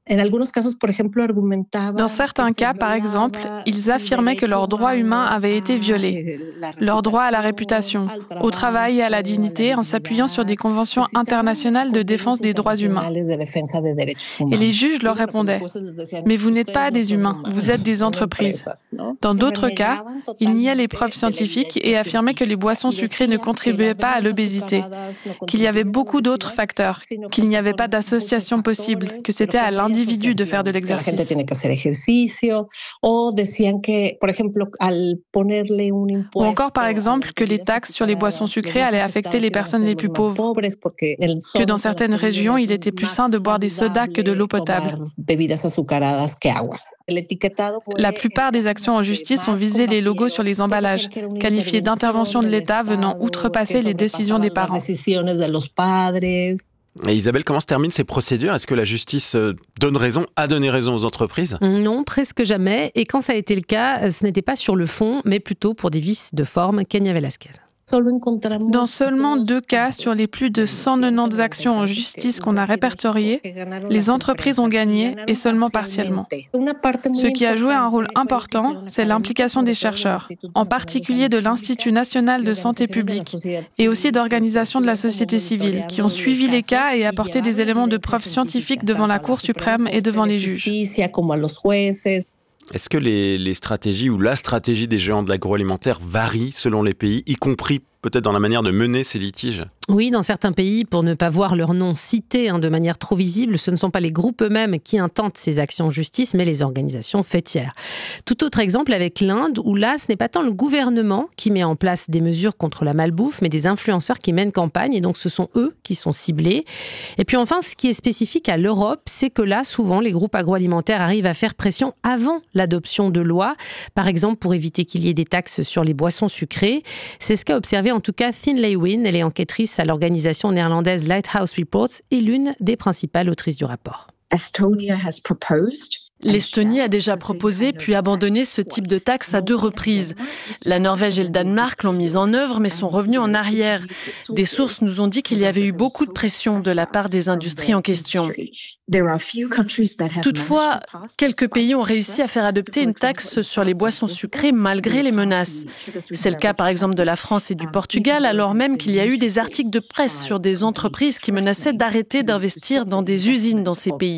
Dans certains cas, par exemple, ils affirmaient que leurs droits humains avaient été violés, leur droit à la réputation, au travail et à la dignité, en s'appuyant sur des conventions internationales de défense des droits humains. Et les juges leur répondaient « Mais vous n'êtes pas des humains, vous êtes des entreprises ». Dans d'autres cas, ils niaient les preuves scientifiques et affirmaient que les boissons sucrées ne contribuaient pas à l'obésité, qu'il y avait beaucoup d'autres facteurs, qu'il n'y avait pas d'association possible, que c'était à l'individu individu de faire de l'exercice. Ou encore, par exemple, que les taxes sur les boissons sucrées allaient affecter les personnes les plus pauvres, que dans certaines régions, il était plus sain de boire des sodas que de l'eau potable. La plupart des actions en justice ont visé les logos sur les emballages, qualifiés d'intervention de l'État venant outrepasser les décisions des parents. Et Isabelle, comment se terminent ces procédures ? Est-ce que la justice donne raison, a donné raison aux entreprises ? Non, presque jamais. Et quand ça a été le cas, ce n'était pas sur le fond, mais plutôt pour des vices de forme. Kenya Velasquez. Dans seulement deux cas sur les plus de cent quatre-vingt-dix actions en justice qu'on a répertoriées, les entreprises ont gagné et seulement partiellement. Ce qui a joué un rôle important, c'est l'implication des chercheurs, en particulier de l'Institut national de santé publique et aussi d'organisations de la société civile qui ont suivi les cas et apporté des éléments de preuve scientifiques devant la Cour suprême et devant les juges. Est-ce que les, les stratégies ou la stratégie des géants de l'agroalimentaire varie selon les pays, y compris peut-être dans la manière de mener ces litiges ? Oui, dans certains pays, pour ne pas voir leur nom cité hein, de manière trop visible, ce ne sont pas les groupes eux-mêmes qui intentent ces actions en justice, mais les organisations faîtières. Tout autre exemple avec l'Inde, où là, ce n'est pas tant le gouvernement qui met en place des mesures contre la malbouffe, mais des influenceurs qui mènent campagne, et donc ce sont eux qui sont ciblés. Et puis enfin, ce qui est spécifique à l'Europe, c'est que là, souvent, les groupes agroalimentaires arrivent à faire pression avant l'adoption de lois, par exemple pour éviter qu'il y ait des taxes sur les boissons sucrées. C'est ce qu'a observé en tout cas Finlay Wynne, elle est enquêtrice à l'organisation néerlandaise Lighthouse Reports et l'une des principales autrices du rapport. L'Estonie a déjà proposé puis abandonné ce type de taxe à deux reprises. La Norvège et le Danemark l'ont mise en œuvre mais sont revenus en arrière. Des sources nous ont dit qu'il y avait eu beaucoup de pression de la part des industries en question. Toutefois, quelques pays ont réussi à faire adopter une taxe sur les boissons sucrées malgré les menaces. C'est le cas par exemple de la France et du Portugal, alors même qu'il y a eu des articles de presse sur des entreprises qui menaçaient d'arrêter d'investir dans des usines dans ces pays.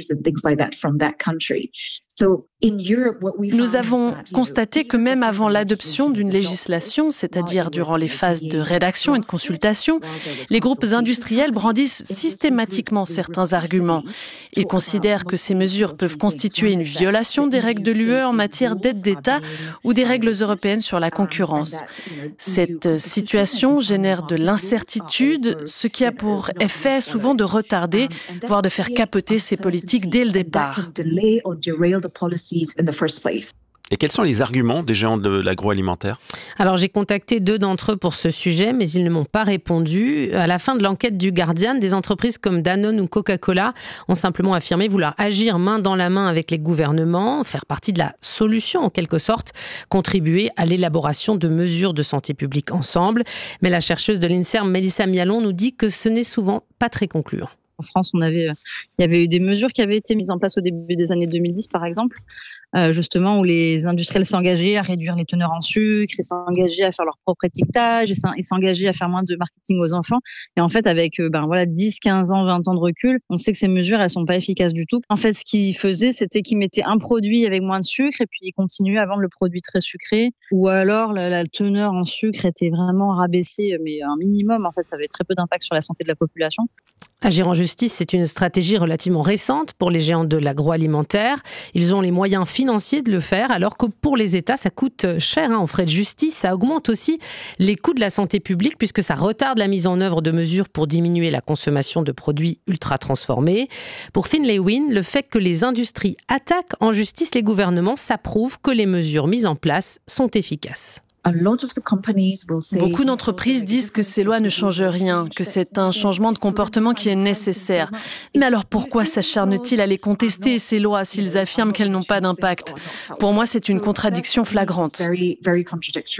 Nous avons constaté que même avant l'adoption d'une législation, c'est-à-dire durant les phases de rédaction et de consultation, les groupes industriels brandissent systématiquement certains arguments. Ils considèrent que ces mesures peuvent constituer une violation des règles de l'U E en matière d'aide d'État ou des règles européennes sur la concurrence. Cette situation génère de l'incertitude, ce qui a pour effet souvent de retarder, voire de faire capoter ces politiques dès le départ. Et quels sont les arguments des géants de l'agroalimentaire ? Alors j'ai contacté deux d'entre eux pour ce sujet, mais ils ne m'ont pas répondu. À la fin de l'enquête du Guardian, des entreprises comme Danone ou Coca-Cola ont simplement affirmé vouloir agir main dans la main avec les gouvernements, faire partie de la solution en quelque sorte, contribuer à l'élaboration de mesures de santé publique ensemble. Mais la chercheuse de l'INSERM, Mélissa Mialon, nous dit que ce n'est souvent pas très concluant. En France, on avait, il y avait eu des mesures qui avaient été mises en place au début des années deux mille dix, par exemple, euh, justement où les industriels s'engageaient à réduire les teneurs en sucre, ils s'engageaient à faire leur propre étiquetage, ils s'engageaient à faire moins de marketing aux enfants. Et en fait, avec ben voilà dix, quinze ans, vingt ans de recul, on sait que ces mesures, elles sont pas efficaces du tout. En fait, ce qu'ils faisaient, c'était qu'ils mettaient un produit avec moins de sucre et puis ils continuaient à vendre le produit très sucré. Ou alors la, la teneur en sucre était vraiment rabaissée, mais un minimum. En fait, ça avait très peu d'impact sur la santé de la population. Agir en justice, c'est une stratégie relativement récente pour les géants de l'agroalimentaire. Ils ont les moyens financiers de le faire, alors que pour les États, ça coûte cher hein, en frais de justice. Ça augmente aussi les coûts de la santé publique, puisque ça retarde la mise en œuvre de mesures pour diminuer la consommation de produits ultra transformés. Pour Finlay Wynne, le fait que les industries attaquent en justice les gouvernements, ça prouve que les mesures mises en place sont efficaces. Beaucoup d'entreprises disent que ces lois ne changent rien, que c'est un changement de comportement qui est nécessaire. Mais alors pourquoi s'acharnent-ils à les contester, ces lois, s'ils affirment qu'elles n'ont pas d'impact ? Pour moi, c'est une contradiction flagrante.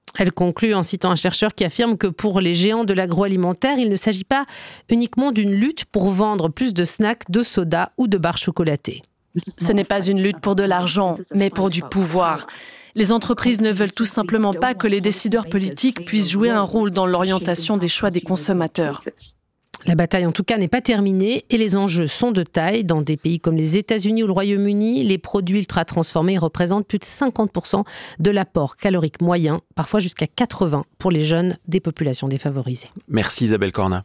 Elle conclut en citant un chercheur qui affirme que pour les géants de l'agroalimentaire, il ne s'agit pas uniquement d'une lutte pour vendre plus de snacks, de soda ou de barres chocolatées. Ce n'est pas une lutte pour de l'argent, mais pour du pouvoir. Les entreprises ne veulent tout simplement pas que les décideurs politiques puissent jouer un rôle dans l'orientation des choix des consommateurs. La bataille, en tout cas, n'est pas terminée et les enjeux sont de taille. Dans des pays comme les États-Unis ou le Royaume-Uni, les produits ultra-transformés représentent plus de cinquante pour cent de l'apport calorique moyen, parfois jusqu'à quatre-vingts pour cent pour les jeunes des populations défavorisées. Merci Isabelle Corna.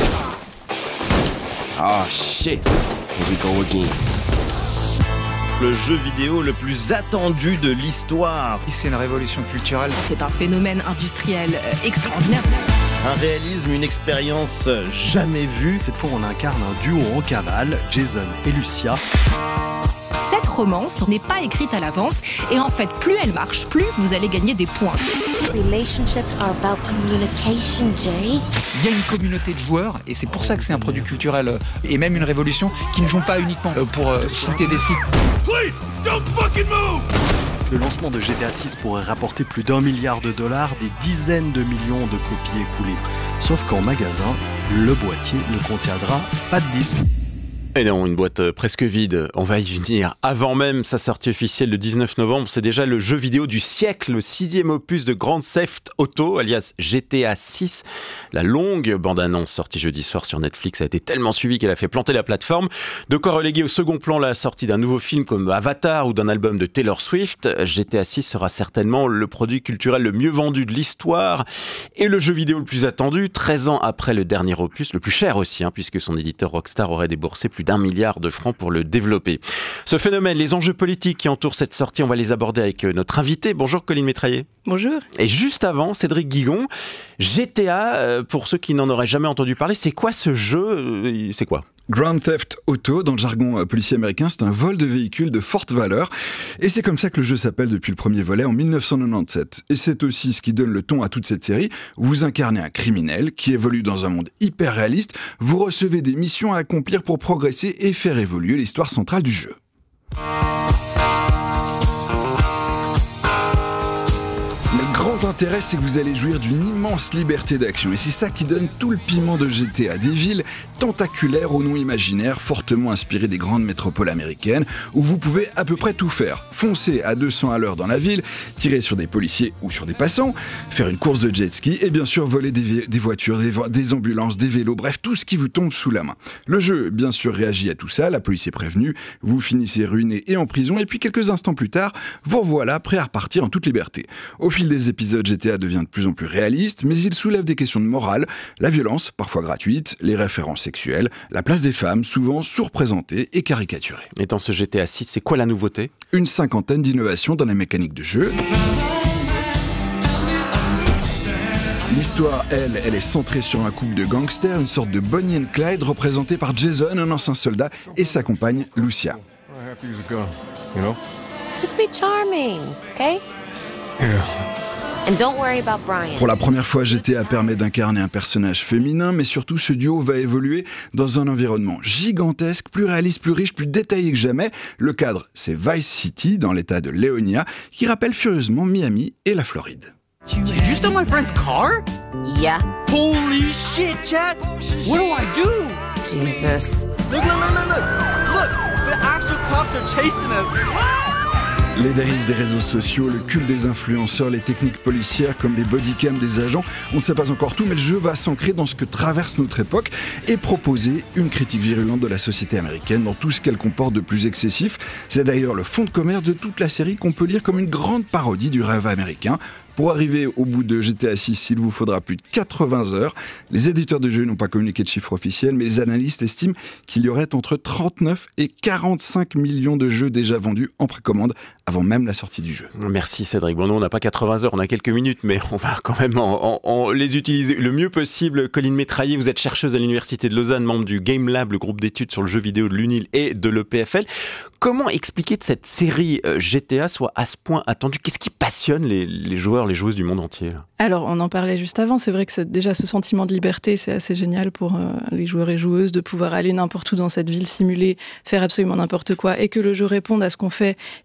Ah, shit. Here we go again. Le jeu vidéo le plus attendu de l'histoire. C'est une révolution culturelle. C'est un phénomène industriel extraordinaire. Un réalisme, une expérience jamais vue. Cette fois, on incarne un duo en cavale, Jason et Lucia. Cette romance n'est pas écrite à l'avance et en fait, plus elle marche, plus vous allez gagner des points. Relationships are about communication, Jay. Il y a une communauté de joueurs et c'est pour ça que c'est un produit culturel et même une révolution qui ne jouent pas uniquement pour shooter des flics. Please, don't fucking move! Le lancement de G T A six pourrait rapporter plus d'un milliard de dollars, des dizaines de millions de copies écoulées. Sauf qu'en magasin, le boîtier ne contiendra pas de disque. Et non, une boîte presque vide, on va y venir. Avant même sa sortie officielle le dix-neuf novembre, c'est déjà le jeu vidéo du siècle, le sixième opus de Grand Theft Auto, alias G T A six. La longue bande-annonce sortie jeudi soir sur Netflix a été tellement suivie qu'elle a fait planter la plateforme. De quoi reléguer au second plan la sortie d'un nouveau film comme Avatar ou d'un album de Taylor Swift. G T A six sera certainement le produit culturel le mieux vendu de l'histoire et le jeu vidéo le plus attendu, treize ans après le dernier opus, le plus cher aussi, hein, puisque son éditeur Rockstar aurait déboursé plus d'un milliard de francs pour le développer. Ce phénomène, les enjeux politiques qui entourent cette sortie, on va les aborder avec notre invité. Bonjour Colline Métraillé. Bonjour. Et juste avant, Cédric Guigon, G T A, pour ceux qui n'en auraient jamais entendu parler, c'est quoi ce jeu ? C'est quoi ? Grand Theft Auto, dans le jargon policier américain, c'est un vol de véhicules de forte valeur. Et c'est comme ça que le jeu s'appelle depuis le premier volet en dix-neuf cent quatre-vingt-dix-sept. Et c'est aussi ce qui donne le ton à toute cette série. Vous incarnez un criminel qui évolue dans un monde hyper réaliste. Vous recevez des missions à accomplir pour progresser et faire évoluer l'histoire centrale du jeu. Le grand intérêt, c'est que vous allez jouir d'une immense liberté d'action. Et c'est ça qui donne tout le piment de G T A. Des villes tentaculaires au nom imaginaire, fortement inspirées des grandes métropoles américaines, où vous pouvez à peu près tout faire. Foncer à deux cents à l'heure dans la ville, tirer sur des policiers ou sur des passants, faire une course de jet ski et bien sûr voler des, des voitures, des, des ambulances, des vélos, bref, tout ce qui vous tombe sous la main. Le jeu, bien sûr, réagit à tout ça, la police est prévenue, vous finissez ruiné et en prison, et puis quelques instants plus tard, vous revoilà prêt à repartir en toute liberté. Au fil des épisodes, G T A devient de plus en plus réaliste, mais il soulève des questions de morale, la violence, parfois gratuite, les références sexuelles, la place des femmes, souvent sous-représentées et caricaturées. Et dans ce G T A six, c'est quoi la nouveauté ? Une cinquantaine d'innovations dans la mécanique de jeu. L'histoire, elle, elle est centrée sur un couple de gangsters, une sorte de Bonnie and Clyde, représenté par Jason, un ancien soldat, et sa compagne, Lucia. Just be charming, okay? And don't worry about Brian. Pour la première fois, G T A permet d'incarner un personnage féminin, mais surtout ce duo va évoluer dans un environnement gigantesque, plus réaliste, plus riche, plus détaillé que jamais. Le cadre, c'est Vice City, dans l'état de Leonia, qui rappelle furieusement Miami et la Floride. You stole my friend's car? Yeah. Holy shit, Chad! What do I do? Jesus. Look, look, look, look, look! Look! The actual cops are chasing us! Les dérives des réseaux sociaux, le culte des influenceurs, les techniques policières comme les bodycams des agents, on ne sait pas encore tout, mais le jeu va s'ancrer dans ce que traverse notre époque et proposer une critique virulente de la société américaine dans tout ce qu'elle comporte de plus excessif. C'est d'ailleurs le fond de commerce de toute la série qu'on peut lire comme une grande parodie du rêve américain. Pour arriver au bout de G T A six, il vous faudra plus de quatre-vingts heures. Les éditeurs de jeux n'ont pas communiqué de chiffres officiels, mais les analystes estiment qu'il y aurait entre trente-neuf et quarante-cinq millions de jeux déjà vendus en précommande avant même la sortie du jeu. Merci Cédric. Bon, nous, on n'a pas quatre-vingts heures, on a quelques minutes, mais on va quand même en, en, en les utiliser le mieux possible. Colline Métraillé, vous êtes chercheuse à l'Université de Lausanne, membre du Game Lab, le groupe d'études sur le jeu vidéo de l'U N I L et de l'E P F L. Comment expliquer que cette série G T A soit à ce point attendue ? Qu'est-ce qui passionne les, les joueurs, les joueuses du monde entier là ? Alors, on en parlait juste avant, c'est vrai que c'est déjà ce sentiment de liberté, c'est assez génial pour euh, les joueurs et joueuses de pouvoir aller n'importe où dans cette ville simulée, faire absolument n'importe quoi, et que le jeu réponde à ce qu'on fait et crée des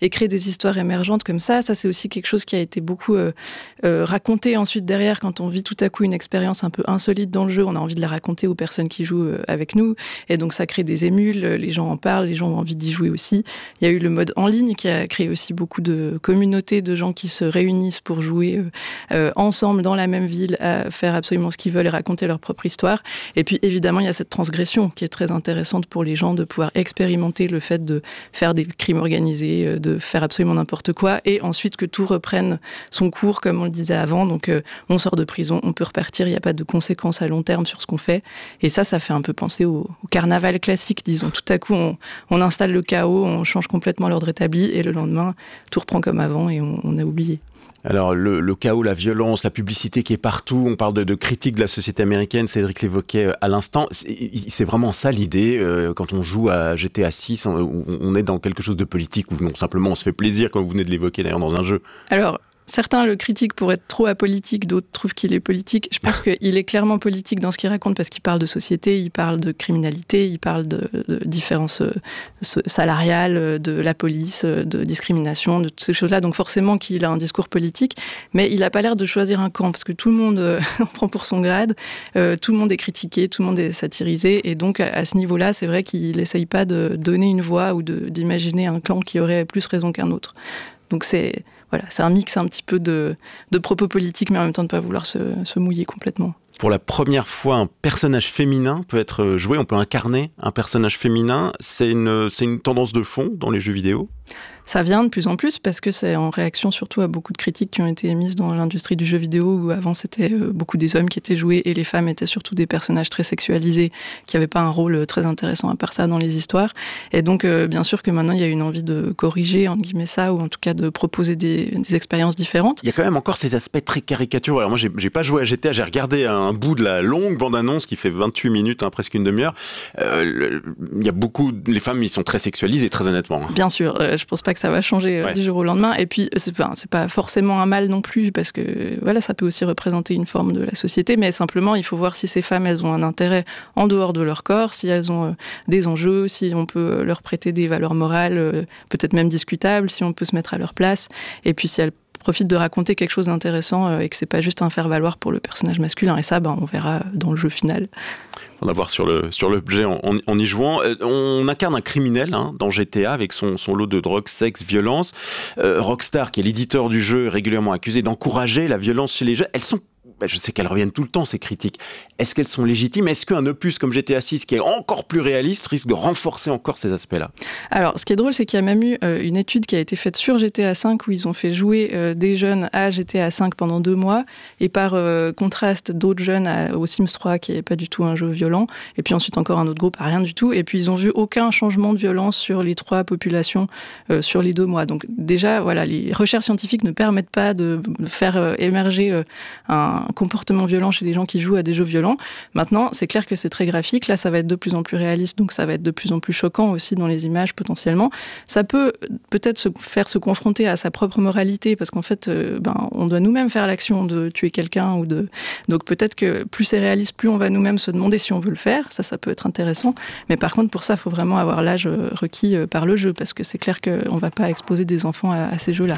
des histoires émergentes comme ça. Ça, c'est aussi quelque chose qui a été beaucoup euh, euh, raconté ensuite derrière quand on vit tout à coup une expérience un peu insolite dans le jeu. On a envie de la raconter aux personnes qui jouent euh, avec nous. Et donc, ça crée des émules. Les gens en parlent, les gens ont envie d'y jouer aussi. Il y a eu le mode en ligne qui a créé aussi beaucoup de communautés de gens qui se réunissent pour jouer euh, euh, ensemble dans la même ville, à faire absolument ce qu'ils veulent et raconter leur propre histoire. Et puis, évidemment, il y a cette transgression qui est très intéressante pour les gens de pouvoir expérimenter le fait de faire des crimes organisés, de faire absolument n'importe quoi, et ensuite que tout reprenne son cours, comme on le disait avant. Donc, euh, on sort de prison, on peut repartir, il n'y a pas de conséquences à long terme sur ce qu'on fait. Et ça, ça fait un peu penser au, au carnaval classique, disons. Tout à coup, on, on installe le chaos, on change complètement l'ordre établi, et le lendemain, tout reprend comme avant et on, on a oublié. Alors, le, le chaos, la violence, la publicité qui est partout, on parle de, de critique de la société américaine, Cédric l'évoquait à l'instant, c'est, c'est vraiment ça l'idée, euh, quand on joue à G T A six, on, on est dans quelque chose de politique, ou non, simplement on se fait plaisir, comme vous venez de l'évoquer d'ailleurs dans un jeu. Alors, certains le critiquent pour être trop apolitique, d'autres trouvent qu'il est politique. Je pense qu'il est clairement politique dans ce qu'il raconte parce qu'il parle de société, il parle de criminalité, il parle de, de différences salariales, de la police, de discrimination, de toutes ces choses-là. Donc forcément qu'il a un discours politique, mais il n'a pas l'air de choisir un camp parce que tout le monde euh, en prend pour son grade, euh, tout le monde est critiqué, tout le monde est satirisé. Et donc à, à ce niveau-là, c'est vrai qu'il n'essaye pas de donner une voix ou de, d'imaginer un clan qui aurait plus raison qu'un autre. Donc c'est... Voilà, c'est un mix un petit peu de, de propos politiques, mais en même temps de ne pas vouloir se, se mouiller complètement. Pour la première fois, un personnage féminin peut être joué, on peut incarner un personnage féminin. C'est une, c'est une tendance de fond dans les jeux vidéo ? Ça vient de plus en plus parce que c'est en réaction surtout à beaucoup de critiques qui ont été émises dans l'industrie du jeu vidéo où avant c'était beaucoup des hommes qui étaient joués et les femmes étaient surtout des personnages très sexualisés qui n'avaient pas un rôle très intéressant à part ça dans les histoires. Et donc euh, bien sûr que maintenant il y a une envie de corriger entre guillemets ça ou en tout cas de proposer des, des expériences différentes. Il y a quand même encore ces aspects très caricaturaux. Alors moi j'ai, j'ai pas joué à G T A, j'ai regardé un bout de la longue bande-annonce qui fait vingt-huit minutes, hein, presque une demi-heure. Euh, il y a beaucoup, les femmes ils sont très sexualisées très honnêtement. Bien sûr, euh, je pense pas que ça va changer ouais. du jour au lendemain. Et puis, c'est, enfin, c'est pas forcément un mal non plus, parce que voilà, ça peut aussi représenter une forme de la société, mais simplement, il faut voir si ces femmes, elles ont un intérêt en dehors de leur corps, si elles ont euh, des enjeux, si on peut leur prêter des valeurs morales, euh, peut-être même discutables, si on peut se mettre à leur place, et puis si elles profitent de raconter quelque chose d'intéressant euh, et que c'est pas juste un faire-valoir pour le personnage masculin. Et ça, ben, on verra dans le jeu final. On va voir sur le sur l'objet en, en, en y jouant. Euh, on incarne un criminel hein, dans G T A avec son, son lot de drogue, sexe, violence. Euh, Rockstar, qui est l'éditeur du jeu, est régulièrement accusé d'encourager la violence chez les jeunes. Elles sont je sais qu'elles reviennent tout le temps, ces critiques. Est-ce qu'elles sont légitimes ? Est-ce qu'un opus comme G T A six, qui est encore plus réaliste, risque de renforcer encore ces aspects-là ? Alors, ce qui est drôle, c'est qu'il y a même eu euh, une étude qui a été faite sur G T A cinq où ils ont fait jouer euh, des jeunes à G T A cinq pendant deux mois et par euh, contraste d'autres jeunes à, au Sims trois, qui n'est pas du tout un jeu violent, et puis ensuite encore un autre groupe à rien du tout, et puis ils ont vu aucun changement de violence sur les trois populations euh, sur les deux mois. Donc déjà, voilà, les recherches scientifiques ne permettent pas de faire euh, émerger euh, un comportement violent chez les gens qui jouent à des jeux violents. Maintenant, c'est clair que c'est très graphique. Là, ça va être de plus en plus réaliste, donc ça va être de plus en plus choquant aussi dans les images potentiellement. Ça peut peut-être se faire se confronter à sa propre moralité, parce qu'en fait, euh, ben, on doit nous-mêmes faire l'action de tuer quelqu'un ou de. Donc peut-être que plus c'est réaliste, plus on va nous-mêmes se demander si on veut le faire. Ça, ça peut être intéressant. Mais par contre, pour ça, il faut vraiment avoir l'âge requis par le jeu, parce que c'est clair qu'on ne va pas exposer des enfants à, à ces jeux-là.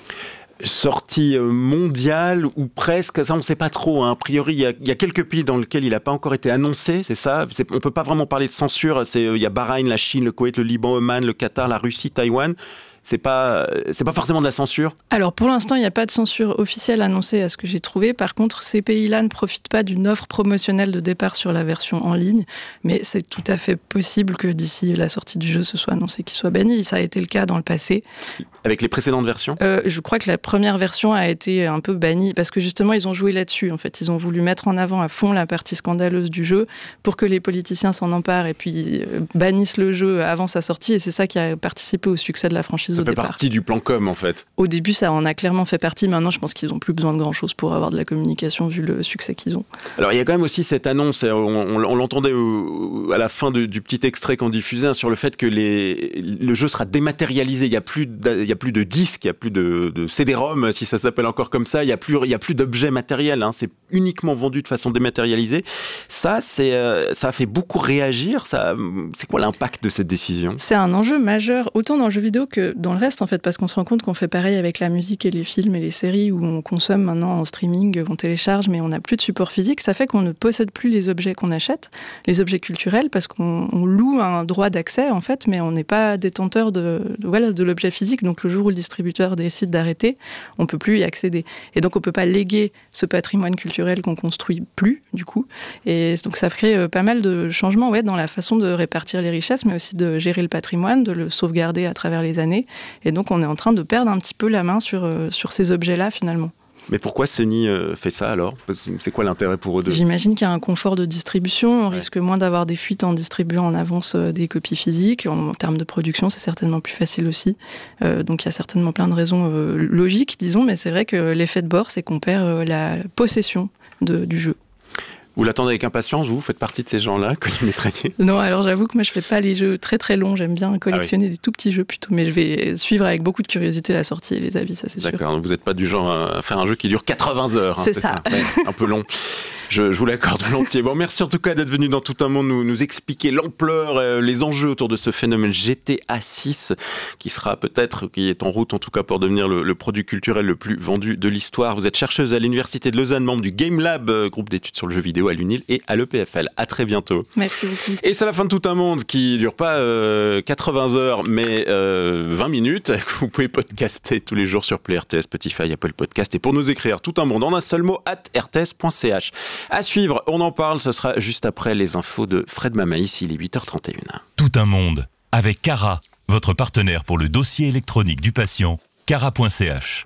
Sortie mondiale ou presque, ça on ne sait pas trop. Hein. A priori, il y, a, il y a quelques pays dans lesquels il n'a pas encore été annoncé, c'est ça. C'est, on ne peut pas vraiment parler de censure. C'est, il y a Bahreïn, la Chine, le Koweït, le Liban, Oman, le Qatar, la Russie, Taïwan. C'est pas, c'est pas forcément de la censure ? Alors, pour l'instant, il n'y a pas de censure officielle annoncée à ce que j'ai trouvé. Par contre, ces pays-là ne profitent pas d'une offre promotionnelle de départ sur la version en ligne. Mais c'est tout à fait possible que d'ici la sortie du jeu, ce soit annoncé qu'il soit banni. Ça a été le cas dans le passé. Avec les précédentes versions ? euh, Je crois que la première version a été un peu bannie parce que justement, ils ont joué là-dessus. En fait, ils ont voulu mettre en avant à fond la partie scandaleuse du jeu pour que les politiciens s'en emparent et puis bannissent le jeu avant sa sortie. Et c'est ça qui a participé au succès de la franchise. Ça fait partie du plan com, en fait. Au début, ça en a clairement fait partie. Maintenant, je pense qu'ils n'ont plus besoin de grand-chose pour avoir de la communication, vu le succès qu'ils ont. Alors, il y a quand même aussi cette annonce, on, on, on l'entendait au, à la fin de, du petit extrait qu'on diffusait, hein, sur le fait que les, le jeu sera dématérialisé. Il n'y a plus de, il y a plus de disques, il n'y a plus de, de C D-ROM, si ça s'appelle encore comme ça. Il n'y a plus, il y a plus d'objets matériels. Hein, c'est uniquement vendu de façon dématérialisée. Ça, c'est, euh, ça a fait beaucoup réagir. Ça, c'est quoi l'impact de cette décision ? C'est un enjeu majeur, autant dans le jeu vidéo que dans le reste, en fait, parce qu'on se rend compte qu'on fait pareil avec la musique et les films et les séries, où on consomme maintenant en streaming, on télécharge, mais on n'a plus de support physique. Ça fait qu'on ne possède plus les objets qu'on achète, les objets culturels, parce qu'on on loue un droit d'accès, en fait, mais on n'est pas détenteur de, de, voilà, de l'objet physique. Donc, le jour où le distributeur décide d'arrêter, on ne peut plus y accéder. Et donc, on ne peut pas léguer ce patrimoine culturel qu'on construit plus, du coup. Et donc, ça crée pas mal de changements, ouais, dans la façon de répartir les richesses, mais aussi de gérer le patrimoine, de le sauvegarder à travers les années. Et donc, on est en train de perdre un petit peu la main sur, euh, sur ces objets-là, finalement. Mais pourquoi Sony euh, fait ça alors ? C'est quoi l'intérêt pour eux deux ? J'imagine qu'il y a un confort de distribution. On ouais. risque moins d'avoir des fuites en distribuant en avance euh, des copies physiques. En, en termes de production, c'est certainement plus facile aussi. Euh, donc il y a certainement plein de raisons euh, logiques, disons, mais c'est vrai que l'effet de bord, c'est qu'on perd euh, la possession de, du jeu. Vous l'attendez avec impatience, vous faites partie de ces gens-là, Colline Métraillé ? Non, alors j'avoue que moi je fais pas les jeux très très longs, j'aime bien collectionner ah oui. des tout petits jeux plutôt, mais je vais suivre avec beaucoup de curiosité la sortie et les avis, ça c'est sûr. D'accord, donc vous n'êtes pas du genre à faire un jeu qui dure quatre-vingts heures, hein, c'est, c'est ça, ça. Ouais, un peu long. Je, je vous l'accorde volontiers. Bon, merci en tout cas d'être venu dans Tout un monde nous, nous expliquer l'ampleur, euh, les enjeux autour de ce phénomène G T A six, qui sera peut-être, qui est en route en tout cas pour devenir le, le produit culturel le plus vendu de l'histoire. Vous êtes chercheuse à l'Université de Lausanne, membre du Game Lab, euh, groupe d'études sur le jeu vidéo à l'U N I L et à l'E P F L. À très bientôt. Merci beaucoup. Et c'est la fin de Tout un monde qui dure pas euh, quatre-vingts heures, mais euh, vingt minutes. Vous pouvez podcaster tous les jours sur Play R T S, Spotify, Apple Podcast. Et pour nous écrire Tout un monde en un seul mot, at r t s point c h. À suivre, on en parle, ce sera juste après les infos de Fred Mamaïs, il est huit heures trente et une. Tout un monde, avec Cara, votre partenaire pour le dossier électronique du patient, cara point c h.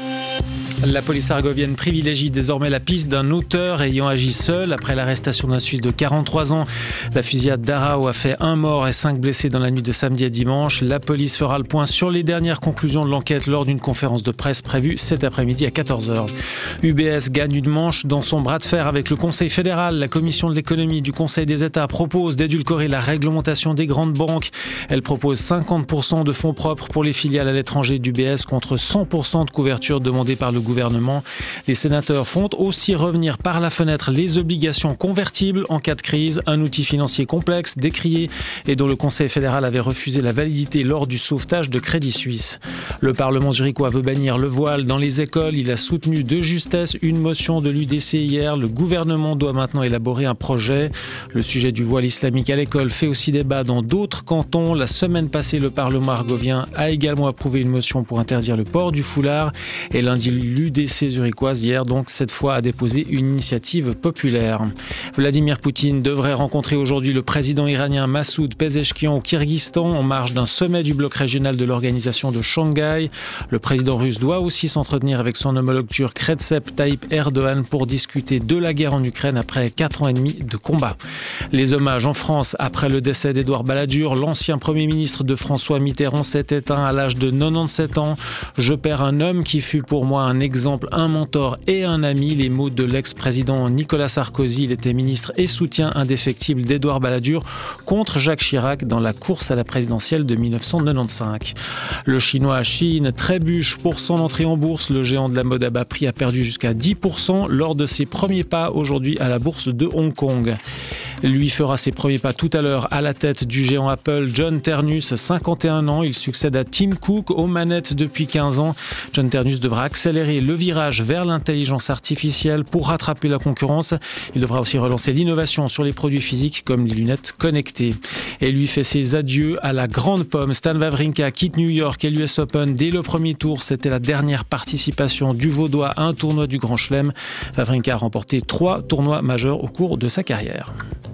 La police argovienne privilégie désormais la piste d'un auteur ayant agi seul après l'arrestation d'un Suisse de quarante-trois ans. La fusillade d'Arao a fait un mort et cinq blessés dans la nuit de samedi à dimanche. La police fera le point sur les dernières conclusions de l'enquête lors d'une conférence de presse prévue cet après-midi à quatorze heures. U B S gagne une manche dans son bras de fer avec le Conseil fédéral. La Commission de l'économie du Conseil des États propose d'édulcorer la réglementation des grandes banques. Elle propose cinquante pour cent de fonds propres pour les filiales à l'étranger d'U B S contre cent pour cent de couverture demandée par le gouvernement. Les sénateurs font aussi revenir par la fenêtre les obligations convertibles en cas de crise, un outil financier complexe, décrié et dont le Conseil fédéral avait refusé la validité lors du sauvetage de Crédit Suisse. Le Parlement zurichois veut bannir le voile dans les écoles. Il a soutenu de justesse une motion de l'U D C hier. Le gouvernement doit maintenant élaborer un projet. Le sujet du voile islamique à l'école fait aussi débat dans d'autres cantons. La semaine passée, le Parlement argovien a également approuvé une motion pour interdire le port du foulard. Et lundi, l'U D C zurichoise hier, donc cette fois, a déposé une initiative populaire. Vladimir Poutine devrait rencontrer aujourd'hui le président iranien Massoud Pezeshkian au Kyrgyzstan en marge d'un sommet du bloc régional de l'organisation de Shanghai. Le président russe doit aussi s'entretenir avec son homologue turc Recep Tayyip Erdogan pour discuter de la guerre en Ukraine après quatre ans et demi de combat. Les hommages en France après le décès d'Édouard Balladur, l'ancien Premier ministre de François Mitterrand s'est éteint à l'âge de quatre-vingt-dix-sept ans. Je perds un homme qui fut pour moi un exemple, un mentor et un ami. Les mots de l'ex-président Nicolas Sarkozy. Il était ministre et soutien indéfectible d'Édouard Balladur contre Jacques Chirac dans la course à la présidentielle de dix-neuf cent quatre-vingt-quinze. Le chinois Shein trébuche pour son entrée en bourse. Le géant de la mode à bas prix a perdu jusqu'à dix pour cent lors de ses premiers pas aujourd'hui à la bourse de Hong Kong. Lui fera ses premiers pas tout à l'heure à la tête du géant Apple. John Ternus, cinquante et un ans, il succède à Tim Cook aux manettes depuis quinze ans. John Ternus devra accélérer le virage vers l'intelligence artificielle pour rattraper la concurrence. Il devra aussi relancer l'innovation sur les produits physiques comme les lunettes connectées. Et lui fait ses adieux à la grande pomme. Stan Wawrinka quitte New York et l'U S Open dès le premier tour. C'était la dernière participation du Vaudois à un tournoi du Grand Chelem. Wawrinka a remporté trois tournois majeurs au cours de sa carrière.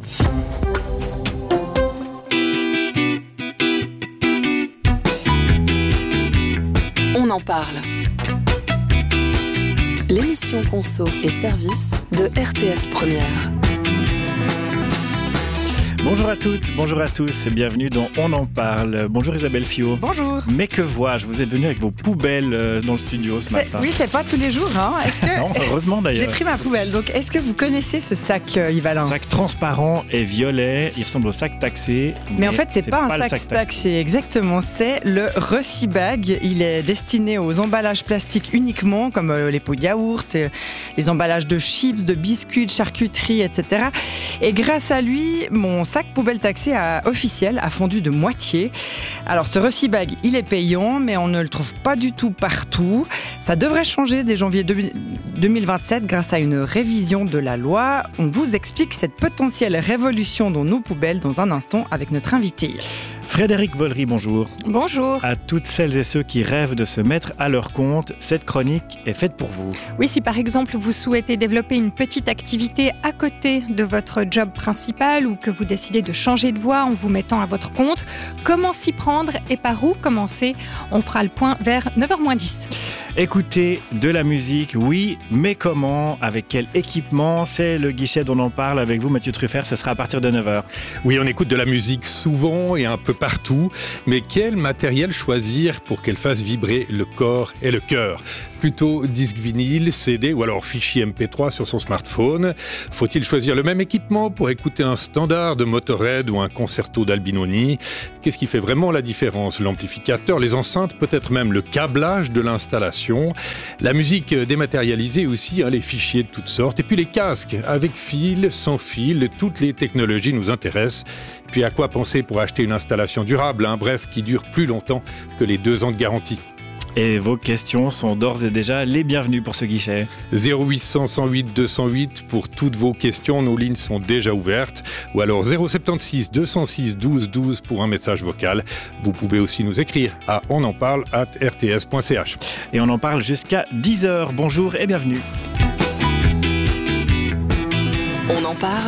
On en parle. L'émission Conso et Service de R T S Première. Bonjour à toutes, bonjour à tous et bienvenue dans On en parle. Bonjour Isabelle Fiot. Bonjour. Mais que vois-je, vous êtes venue avec vos poubelles dans le studio ce matin. Oui, c'est pas tous les jours. Hein. Est-ce que... non, heureusement d'ailleurs. J'ai pris ma poubelle, donc est-ce que vous connaissez ce sac, Yves Alain ? Sac transparent et violet, il ressemble au sac taxé. Mais, mais en fait, c'est, c'est pas, pas un sac, sac taxé. taxé, exactement, c'est le Recibag. Il est destiné aux emballages plastiques uniquement, comme les pots de yaourt, les emballages de chips, de biscuits, de charcuterie, et cetera. Et grâce à lui, mon sac sac poubelle taxé à, officiel a fondu de moitié. Alors ce Recibag, il est payant, mais on ne le trouve pas du tout partout. Ça devrait changer dès janvier deux mille vingt-sept grâce à une révision de la loi. On vous explique cette potentielle révolution dans nos poubelles dans un instant avec notre invité. Frédéric Vollery, bonjour. Bonjour. À toutes celles et ceux qui rêvent de se mettre à leur compte, cette chronique est faite pour vous. Oui, si par exemple vous souhaitez développer une petite activité à côté de votre job principal ou que vous décidez de changer de voie en vous mettant à votre compte, comment s'y prendre et par où commencer? On fera le point vers neuf heures moins dix. Écoutez de la musique, oui, mais comment? Avec quel équipement? C'est le guichet dont on parle avec vous, Mathieu Truffert, ce sera à partir de neuf heures. Oui, on écoute de la musique souvent et un peu partout, mais quel matériel choisir pour qu'elle fasse vibrer le corps et le cœur? Plutôt disque vinyle, C D ou alors fichier M P trois sur son smartphone? Faut-il choisir le même équipement pour écouter un standard de Motorhead ou un concerto d'Albinoni? Qu'est-ce qui fait vraiment la différence? L'amplificateur, les enceintes, peut-être même le câblage de l'installation? La musique dématérialisée aussi, hein, les fichiers de toutes sortes. Et puis les casques, avec fil, sans fil, toutes les technologies nous intéressent. Puis à quoi penser pour acheter une installation durable, hein, bref, qui dure plus longtemps que les deux ans de garantie? Et vos questions sont d'ores et déjà les bienvenues pour ce guichet. zéro huit cent, cent huit, deux cent huit pour toutes vos questions, nos lignes sont déjà ouvertes. Ou alors zéro sept six, deux cent six, douze douze pour un message vocal. Vous pouvez aussi nous écrire à onenparle arobase r t s point c h. Et on en parle jusqu'à dix heures. Bonjour et bienvenue. On en parle.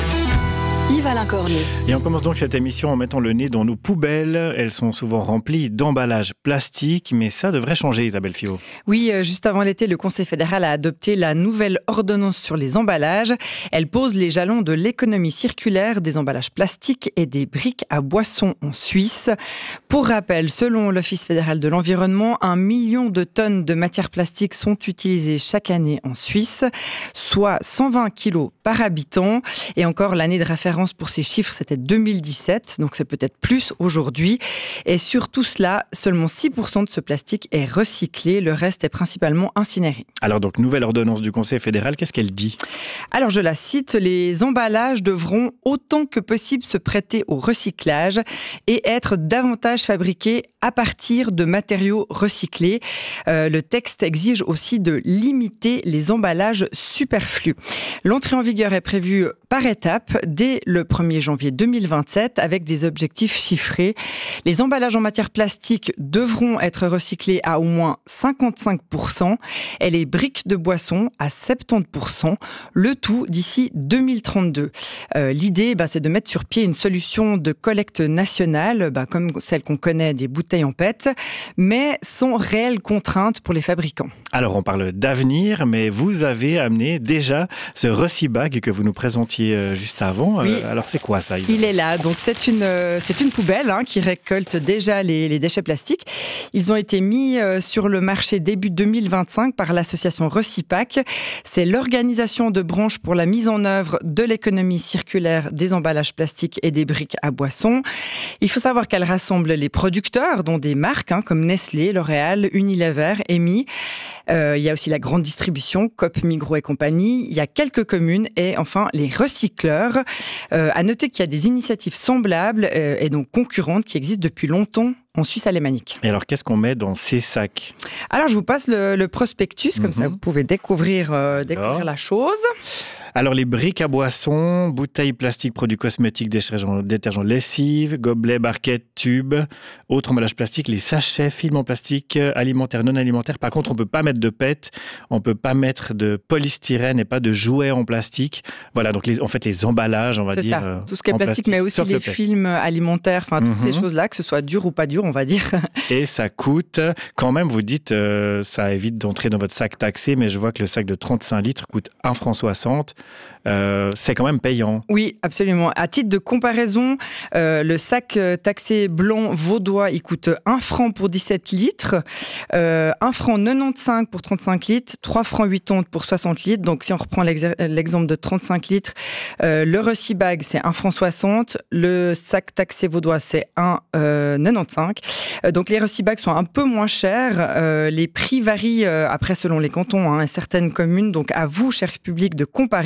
Yves-Alain Cornu. Et on commence donc cette émission en mettant le nez dans nos poubelles. Elles sont souvent remplies d'emballages plastiques, mais ça devrait changer, Isabelle Fio. Oui, juste avant l'été, le Conseil fédéral a adopté la nouvelle ordonnance sur les emballages. Elle pose les jalons de l'économie circulaire des emballages plastiques et des briques à boissons en Suisse. Pour rappel, selon l'Office fédéral de l'environnement, un million de tonnes de matières plastiques sont utilisées chaque année en Suisse, soit cent vingt kilos par habitant. Et encore, l'année de référence pour ces chiffres, c'était deux mille dix-sept, donc c'est peut-être plus aujourd'hui. Et sur tout cela, seulement six pour cent de ce plastique est recyclé, le reste est principalement incinéré. Alors donc, nouvelle ordonnance du Conseil fédéral, qu'est-ce qu'elle dit? Alors je la cite, les emballages devront autant que possible se prêter au recyclage et être davantage fabriqués à partir de matériaux recyclés. Euh, le texte exige aussi de limiter les emballages superflus. L'entrée en vigueur est prévue par étapes dès le premier janvier deux mille vingt-sept avec des objectifs chiffrés. Les emballages en matière plastique devront être recyclés à au moins cinquante-cinq pour cent et les briques de boissons à soixante-dix pour cent, le tout d'ici deux mille trente-deux. Euh, l'idée, bah, c'est de mettre sur pied une solution de collecte nationale, bah, comme celle qu'on connaît des bouteilles en P E T, mais sans réelle contrainte pour les fabricants. Alors on parle d'avenir, mais vous avez amené déjà ce Recibag que vous nous présentiez juste avant. Oui. Euh, alors c'est quoi ça? Il est là, donc c'est une, c'est une poubelle hein, qui récolte déjà les, les déchets plastiques. Ils ont été mis euh, sur le marché début deux mille vingt-cinq par l'association Recipac. C'est l'organisation de branche pour la mise en œuvre de l'économie circulaire des emballages plastiques et des briques à boissons. Il faut savoir qu'elle rassemble les producteurs, dont des marques hein, comme Nestlé, L'Oréal, Unilever, Emi. Euh, il y a aussi la grande distribution, Coop, Migros et compagnie. Il y a quelques communes et enfin les recycleurs. Euh, à noter qu'il y a des initiatives semblables euh, et donc concurrentes qui existent depuis longtemps en Suisse alémanique. Et alors, qu'est-ce qu'on met dans ces sacs? Alors, je vous passe le, le prospectus, comme mm-hmm. ça vous pouvez découvrir, euh, découvrir la chose. Alors, les briques à boissons, bouteilles plastiques, produits cosmétiques, détergents, détergents lessive, gobelets, barquettes, tubes, autres emballages plastiques, les sachets, films en plastique, alimentaires, non alimentaires. Par contre, on ne peut pas mettre de P E T, on ne peut pas mettre de polystyrène et pas de jouets en plastique. Voilà, donc les, en fait, les emballages, on va C'est dire. C'est ça, tout ce qui est plastique, plastique, mais aussi les films alimentaires, enfin, toutes mm-hmm. ces choses-là, que ce soit dur ou pas dur, on va dire. Et ça coûte, quand même, vous dites, euh, ça évite d'entrer dans votre sac taxé, mais je vois que le sac de trente-cinq litres coûte un franc soixante. Euh, c'est quand même payant. Oui, absolument. À titre de comparaison, euh, le sac taxé blanc vaudois, il coûte un franc pour dix-sept litres, euh, un franc quatre-vingt-quinze pour trente-cinq litres, trois francs quatre-vingts pour soixante litres. Donc, si on reprend l'exemple de trente-cinq litres, euh, le Recibag, c'est un franc soixante, le sac taxé vaudois, c'est un euh, quatre-vingt-quinze. Euh, donc, les Recibags sont un peu moins chers. Euh, les prix varient euh, après selon les cantons hein, et certaines communes. Donc, à vous, cher public, de comparer.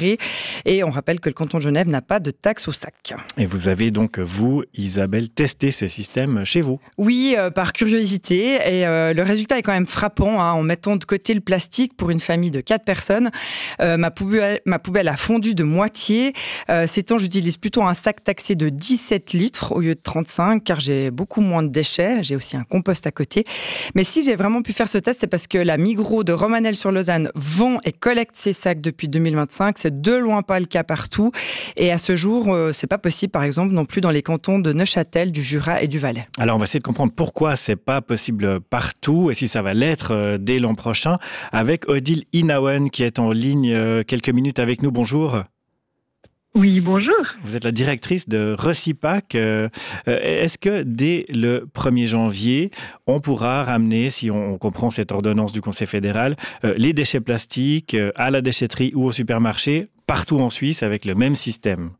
déclarés. Et on rappelle que le canton de Genève n'a pas de taxe au sac. Et vous avez donc, vous, Isabelle, testé ce système chez vous? Oui, euh, par curiosité. Et euh, le résultat est quand même frappant. Hein, en mettant de côté le plastique pour une famille de quatre personnes, euh, ma, poubelle, ma poubelle a fondu de moitié. Euh, ces temps, j'utilise plutôt un sac taxé de dix-sept litres au lieu de trente-cinq, car j'ai beaucoup moins de déchets. J'ai aussi un compost à côté. Mais si j'ai vraiment pu faire ce test, c'est parce que la Migros de Romanel-sur-Lausanne vend et collecte ses sacs depuis deux mille vingt-cinq. C'est de loin pas le cas partout. Et à ce jour, euh, c'est pas possible, par exemple, non plus dans les cantons de Neuchâtel, du Jura et du Valais. Alors, on va essayer de comprendre pourquoi c'est pas possible partout et si ça va l'être euh, dès l'an prochain avec Odile Inauen qui est en ligne euh, quelques minutes avec nous. Bonjour. Oui, bonjour. Vous êtes la directrice de Recipac. Euh, est-ce que dès le premier janvier, on pourra ramener, si on comprend cette ordonnance du Conseil fédéral, euh, les déchets plastiques euh, à la déchetterie ou au supermarché, partout en Suisse, avec le même système?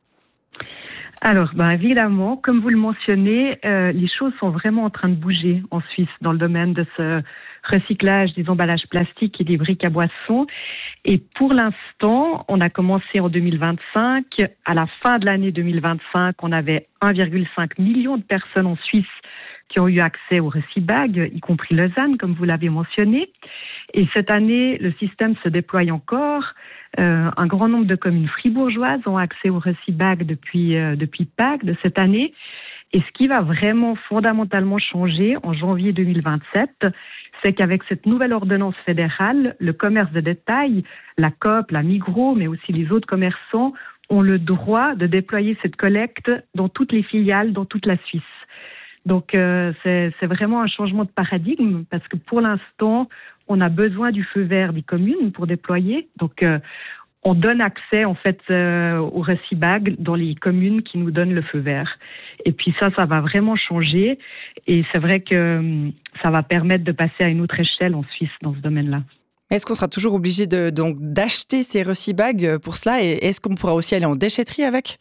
Alors, ben évidemment, comme vous le mentionnez, euh, les choses sont vraiment en train de bouger en Suisse dans le domaine de ce recyclage des emballages plastiques et des briques à boissons. Et pour l'instant, on a commencé en deux mille vingt-cinq. À la fin de l'année deux mille vingt-cinq, on avait un virgule cinq million de personnes en Suisse qui ont eu accès au Recibag, y compris Lausanne, comme vous l'avez mentionné. Et cette année, le système se déploie encore. Euh, un grand nombre de communes fribourgeoises ont accès au Recibag depuis, euh, depuis Pâques de cette année. Et ce qui va vraiment fondamentalement changer en janvier deux mille vingt-sept, c'est qu'avec cette nouvelle ordonnance fédérale, le commerce de détail, la Coop, la Migros, mais aussi les autres commerçants, ont le droit de déployer cette collecte dans toutes les filiales, dans toute la Suisse. Donc euh, c'est, c'est vraiment un changement de paradigme parce que pour l'instant, on a besoin du feu vert des communes pour déployer. Donc euh, on donne accès en fait euh, au Recibag dans les communes qui nous donnent le feu vert. Et puis ça, ça va vraiment changer. Et c'est vrai que euh, ça va permettre de passer à une autre échelle en Suisse dans ce domaine-là. Est-ce qu'on sera toujours obligé de, donc, d'acheter ces Recibags pour cela? Et est-ce qu'on pourra aussi aller en déchetterie avec?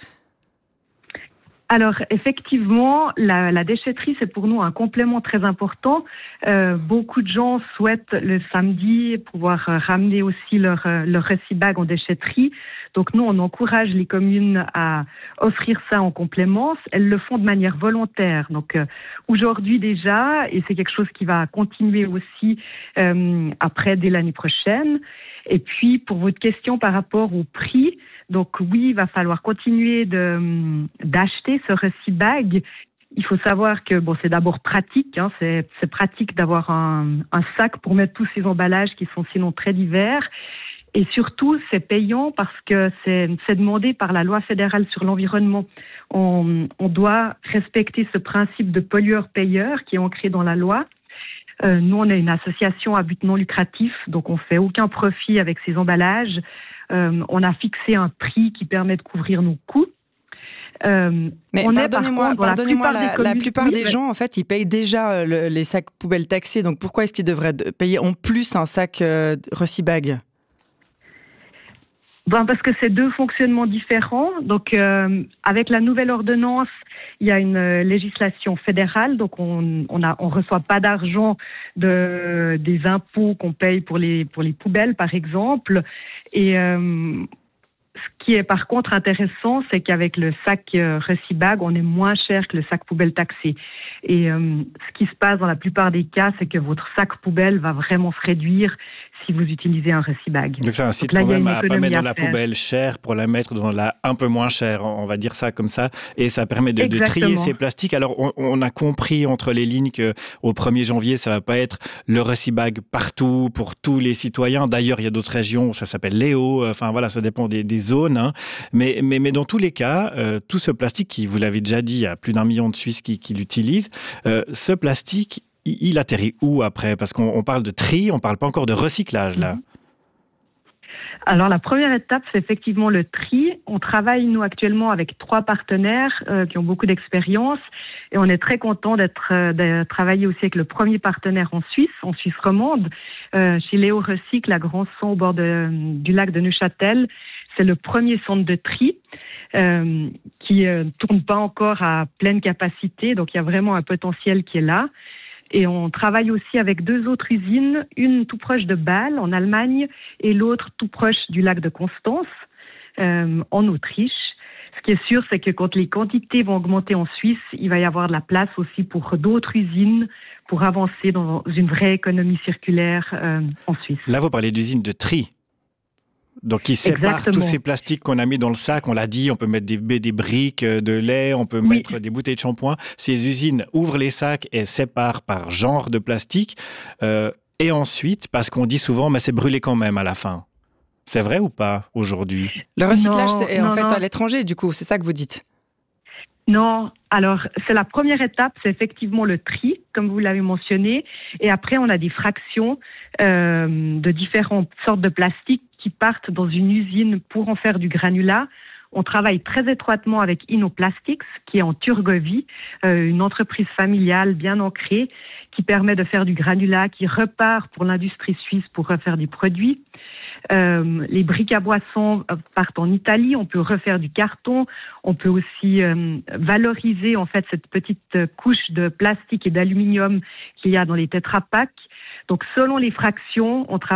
Alors, effectivement, la, la déchetterie, c'est pour nous un complément très important. Euh, beaucoup de gens souhaitent le samedi pouvoir ramener aussi leur, leur Recibag en déchetterie. Donc, nous, on encourage les communes à offrir ça en complément. Elles le font de manière volontaire. Donc, euh, aujourd'hui déjà, et c'est quelque chose qui va continuer aussi euh, après, dès l'année prochaine. Et puis, pour votre question par rapport au prix, donc oui, il va falloir continuer de, d'acheter ce Recibag. Il faut savoir que bon, c'est d'abord pratique, hein, c'est, c'est pratique d'avoir un, un sac pour mettre tous ces emballages qui sont sinon très divers. Et surtout, c'est payant parce que c'est, c'est demandé par la loi fédérale sur l'environnement. On, on doit respecter ce principe de pollueur-payeur qui est ancré dans la loi. Euh, nous, on est une association à but non lucratif, donc on fait aucun profit avec ces emballages. Euh, on a fixé un prix qui permet de couvrir nos coûts. Euh, Mais on pardonnez-moi, est, contre, pardonnez-moi la, plupart, la, la plupart des gens, en fait, ils payent déjà le, les sacs poubelles taxés. Donc pourquoi est-ce qu'ils devraient payer en plus un sac euh, Recibag? Ben parce que c'est deux fonctionnements différents. Donc, euh, avec la nouvelle ordonnance, il y a une euh, législation fédérale. Donc, on on a on reçoit pas d'argent de des impôts qu'on paye pour les pour les poubelles, par exemple. Et euh, ce qui est par contre intéressant, c'est qu'avec le sac euh, Recibag, on est moins cher que le sac poubelle taxé. Et euh, ce qui se passe dans la plupart des cas, c'est que votre sac poubelle va vraiment se réduire si vous utilisez un Recibag. Donc ça incite quand même à ne pas mettre dans la poubelle chère pour la mettre dans la un peu moins chère, on va dire ça comme ça, et ça permet de, de trier ces plastiques. Alors on, on a compris entre les lignes qu'au premier janvier, ça ne va pas être le Recibag partout, pour tous les citoyens. D'ailleurs, il y a d'autres régions où ça s'appelle Léo, enfin voilà, ça dépend des, des zones. Hein. Mais, mais, mais dans tous les cas, euh, tout ce plastique, qui, vous l'avez déjà dit, il y a plus d'un million de Suisses qui, qui l'utilisent, euh, ce plastique, il atterrit où après? Parce qu'on on parle de tri, on ne parle pas encore de recyclage là. Alors la première étape, c'est effectivement le tri. On travaille nous actuellement avec trois partenaires euh, qui ont beaucoup d'expérience et on est très content d'être euh, de travailler aussi avec le premier partenaire en Suisse, en Suisse romande, euh, chez Léo Recycle à Grandson au bord de, du lac de Neuchâtel. C'est le premier centre de tri euh, qui ne euh, tourne pas encore à pleine capacité, donc il y a vraiment un potentiel qui est là. Et on travaille aussi avec deux autres usines, une tout proche de Bâle, en Allemagne, et l'autre tout proche du lac de Constance. euh, en Autriche. Ce qui est sûr, c'est que quand les quantités vont augmenter en Suisse, il va y avoir de la place aussi pour d'autres usines pour avancer dans une vraie économie circulaire euh, en Suisse. Là, vous parlez d'usines de tri. Donc, qui séparent Exactement. tous ces plastiques qu'on a mis dans le sac. On l'a dit, on peut mettre des, des briques de lait, on peut oui. mettre des bouteilles de shampoing. Ces usines ouvrent les sacs et séparent par genre de plastique. Euh, et ensuite, parce qu'on dit souvent, mais c'est brûlé quand même à la fin. C'est vrai ou pas aujourd'hui? Le recyclage, non, c'est en non, fait non. à l'étranger, du coup. C'est ça que vous dites? Non, alors c'est la première étape, c'est effectivement le tri, comme vous l'avez mentionné. Et après, on a des fractions euh, de différentes sortes de plastiques qui partent dans une usine pour en faire du granulat. On travaille très étroitement avec Innoplastics, qui est en Turgovie, euh, une entreprise familiale bien ancrée, qui permet de faire du granulat, qui repart pour l'industrie suisse pour refaire des produits. Euh, les briques à boissons partent en Italie, on peut refaire du carton, on peut aussi euh, valoriser en fait cette petite couche de plastique et d'aluminium qu'il y a dans les Tetra Pak. Donc selon les fractions, on travaille